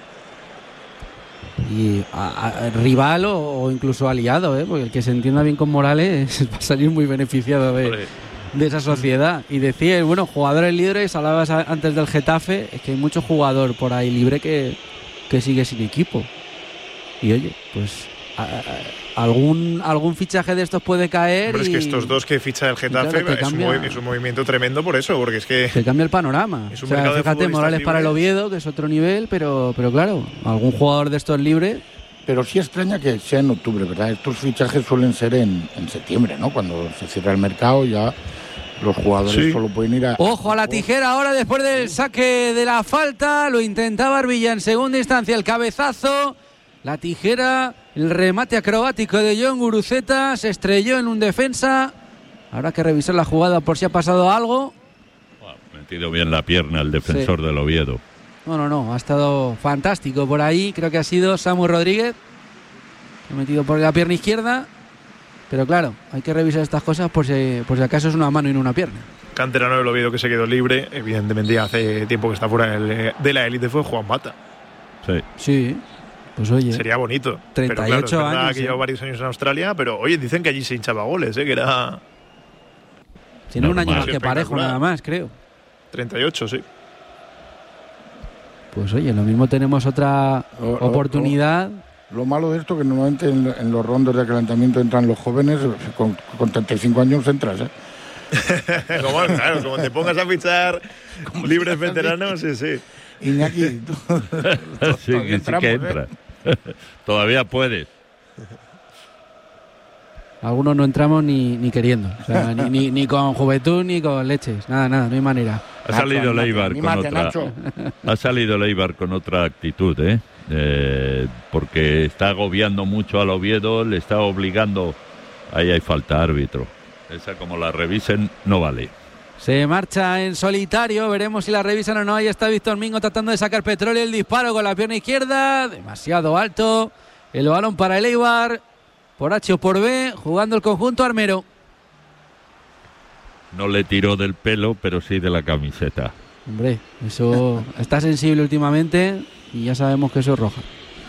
Y a, a, rival o, o incluso aliado, ¿eh? Porque el que se entienda bien con Morales va a salir muy beneficiado de... Vale. de esa sociedad. Y decía, bueno, jugadores libres, hablabas antes del Getafe, es que hay mucho jugador por ahí libre que, que sigue sin equipo. Y oye, pues a, a, algún algún fichaje de estos puede caer. Pero y, es que estos dos que ficha el Getafe claro, es, un movi- es un movimiento tremendo por eso, porque es que... Se cambia el panorama. Es un o sea, fíjate, Morales libres. Para el Oviedo, que es otro nivel, pero, pero claro, algún jugador de estos libre... Pero sí extraña que sea en octubre, ¿verdad? Estos fichajes suelen ser en, en septiembre, ¿no? Cuando se cierra el mercado ya Los jugadores sí. solo pueden ir a... Ojo a la tijera ahora después del saque de la falta. Lo intentaba Arbilla en segunda instancia. El cabezazo, la tijera, el remate acrobático de Jon Guruceta. Se estrelló en un defensa. Habrá que revisar la jugada por si ha pasado algo. Ha metido bien la pierna el defensor sí. del Oviedo. No, no, no. Ha estado fantástico por ahí. Creo que ha sido Samu Rodríguez. Ha metido por la pierna izquierda. Pero claro, hay que revisar estas cosas por si, por si acaso es una mano y no una pierna. Canterano del Oviedo que se quedó libre. Evidentemente hace tiempo que está fuera de la élite fue Juan Mata. Sí. Sí. Pues oye. Sería bonito. treinta y ocho pero claro, es verdad años. que lleva varios años en Australia, pero oye, dicen que allí se hinchaba goles, ¿eh? Que era... Tiene un año más que Parejo nada más, creo. treinta y ocho, sí. Pues oye, lo mismo tenemos otra o, oportunidad. O, o. Lo malo de esto es que normalmente en, en los rondos de calentamiento entran los jóvenes, con, con treinta y cinco años entras, ¿eh? como, claro, como te pongas a fichar libres veteranos, sí, sí. Iñaki, tú, sí, que entramos, sí que entra. ¿eh? Todavía puedes. Algunos no entramos ni, ni queriendo, o sea, ni, ni, ni con juventud ni con leches, nada, nada, no hay manera. Ha salido Leibar con mate, otra. Nacho. Ha salido Leibar con otra actitud, ¿eh? Eh, porque está agobiando mucho al Oviedo, le está obligando. Ahí hay falta, árbitro. Esa, como la revisen, no vale. Se marcha en solitario, veremos si la revisan o no. Ahí está Víctor Mingo tratando de sacar petróleo. El disparo con la pierna izquierda, demasiado alto. El balón para el Eibar, por H o por B, jugando el conjunto armero. No le tiró del pelo, pero sí de la camiseta. Hombre, eso está sensible últimamente y ya sabemos que eso es roja.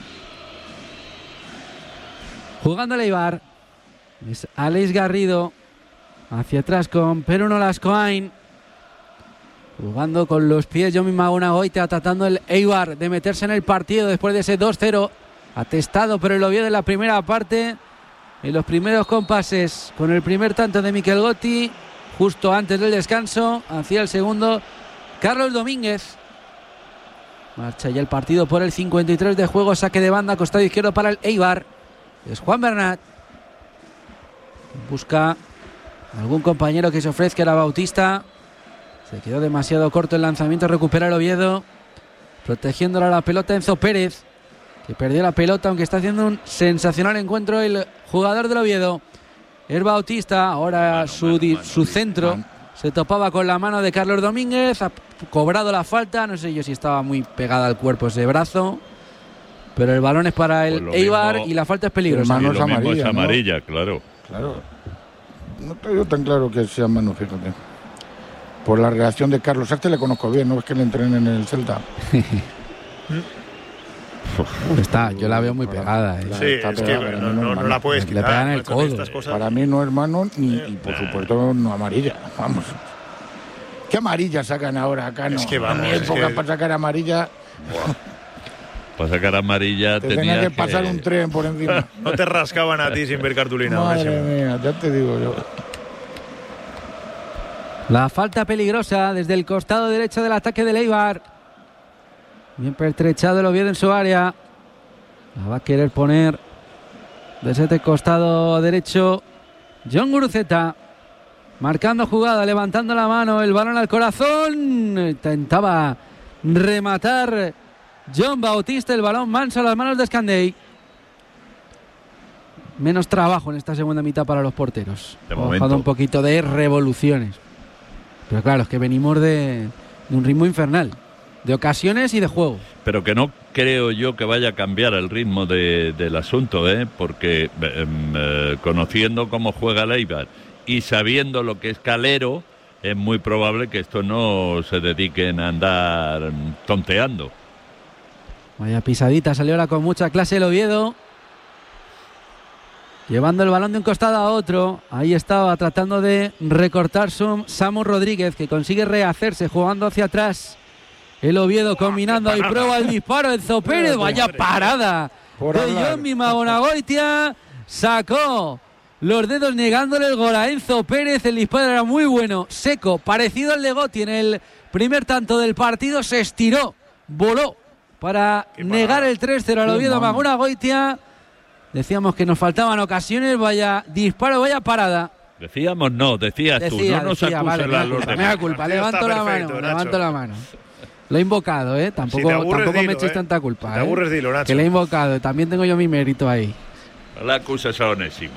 Jugando el Eibar, es Alex Garrido hacia atrás con Peruno Lascoain. Jugando con los pies Jomi Magunagoitia, tratando el Eibar de meterse en el partido después de ese dos cero. Atestado por el Oviedo en la primera parte. En los primeros compases con el primer tanto de Mikel Gotti. Justo antes del descanso, hacia el segundo, Carlos Domínguez. Marcha ya el partido por el cincuenta y tres de juego. Saque de banda, costado izquierdo para el Eibar. Es Juan Bernat. Busca algún compañero que se ofrezca. Era Bautista. Se quedó demasiado corto el lanzamiento. Recupera el Oviedo. Protegiéndola la pelota Enzo Pérez, que perdió la pelota, aunque está haciendo un sensacional encuentro el jugador del Oviedo. Es Bautista, ahora mano, su, mano, mano, su centro mano. Se topaba con la mano de Carlos Domínguez, ha cobrado la falta, no sé yo si estaba muy pegada al cuerpo ese brazo, pero el balón es para el pues Eibar mismo, y la falta es peligrosa. Mano es amarilla, es amarilla, ¿no? claro. Claro. No tengo tan claro que sea mano, fíjate. Por la reacción de Carlos, a este le conozco bien, no es que le entrenen en el Celta. Está, yo la veo muy pegada. ¿eh? Sí, está es pegada, que no, no, no la puedes quitar. Le pegan el codo. Para mí no es mano ni, y por supuesto no amarilla. Vamos. ¿Qué amarilla sacan ahora acá? No? Es que vamos. En mi época que... para sacar amarilla. Para sacar amarilla te tenía tenía que, que pasar un tren por encima. No te rascaban a ti sin ver cartulina. Madre mía, ya te digo yo. La falta peligrosa desde el costado derecho del ataque del Eibar. Bien pertrechado el Oviedo en su área. La va a querer poner desde este costado derecho Jon Guruceta. Marcando jugada, levantando la mano, el balón al corazón. Intentaba rematar Jon Bautista, el balón manso a las manos de Escandey. Menos trabajo en esta segunda mitad para los porteros. De ha bajado un poquito de revoluciones. Pero claro, es que venimos de, de un ritmo infernal. De ocasiones y de juego. Pero que no creo yo que vaya a cambiar el ritmo de, del asunto, ¿eh? Porque eh, eh, conociendo cómo juega el Eibar y sabiendo lo que es Calero, es muy probable que estos no se dediquen a andar tonteando. Vaya pisadita, salió ahora con mucha clase el Oviedo. Llevando el balón de un costado a otro. Ahí estaba tratando de recortar su Samu Rodríguez, que consigue rehacerse jugando hacia atrás. El Oviedo combinando ahí, prueba el disparo, Enzo Pérez, vaya parada de Jomi Magunagoitia, sacó los dedos negándole el gol a Enzo Pérez, el disparo era muy bueno, seco, parecido al de Gotti en el primer tanto del partido, se estiró, voló para negar el tres cero al Oviedo Magunagoitia. Decíamos que nos faltaban ocasiones, vaya disparo, vaya parada. Decíamos no, decías decía, tú, no nos decía, acuses vale, a me los culpa, demás. me culpa, levanto la mano, Nacho. levanto la mano. Lo he invocado, ¿eh? Tampoco, Si te aburres, tampoco dilo, me echéis ¿eh? tanta culpa, Si te ¿eh? aburres, dilo, Nacho. Que le he invocado, también tengo yo mi mérito ahí. No le acuses a Onésimo.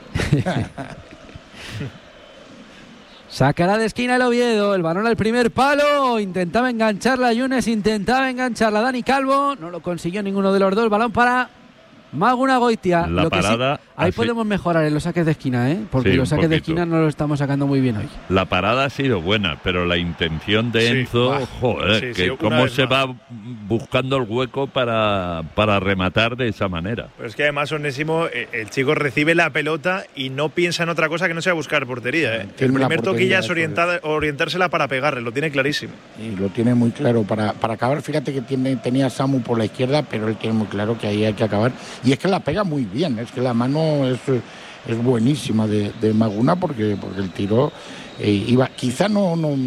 Sacará de esquina el Oviedo, el balón al primer palo, intentaba engancharla Yunes, intentaba engancharla Dani Calvo, no lo consiguió ninguno de los dos, balón para Maguna Goitia. La Lo que sí, parada, ahí así. podemos mejorar en los saques de esquina, ¿eh? Porque Sí, los un saques de poquito. esquina no lo estamos sacando muy bien hoy. La parada ha sido buena, pero la intención de Sí, Enzo, bah, joder, sí, sí, que una cómo vez se más. va buscando el hueco para, para rematar de esa manera. Pero es que además, Onésimo, eh, el chico recibe la pelota y no piensa en otra cosa que no sea buscar portería. ¿eh? El Tiene la primer toque portería, ya es eso orientada- orientársela para pegarle, lo tiene clarísimo. Y lo tiene muy claro. Para, para acabar, fíjate que tiene, tenía a Samu por la izquierda, pero él tiene muy claro que ahí hay que acabar. Y es que la pega muy bien, es que la mano es, es buenísima de, de Maguna porque, porque el tiro eh, iba, quizá no, no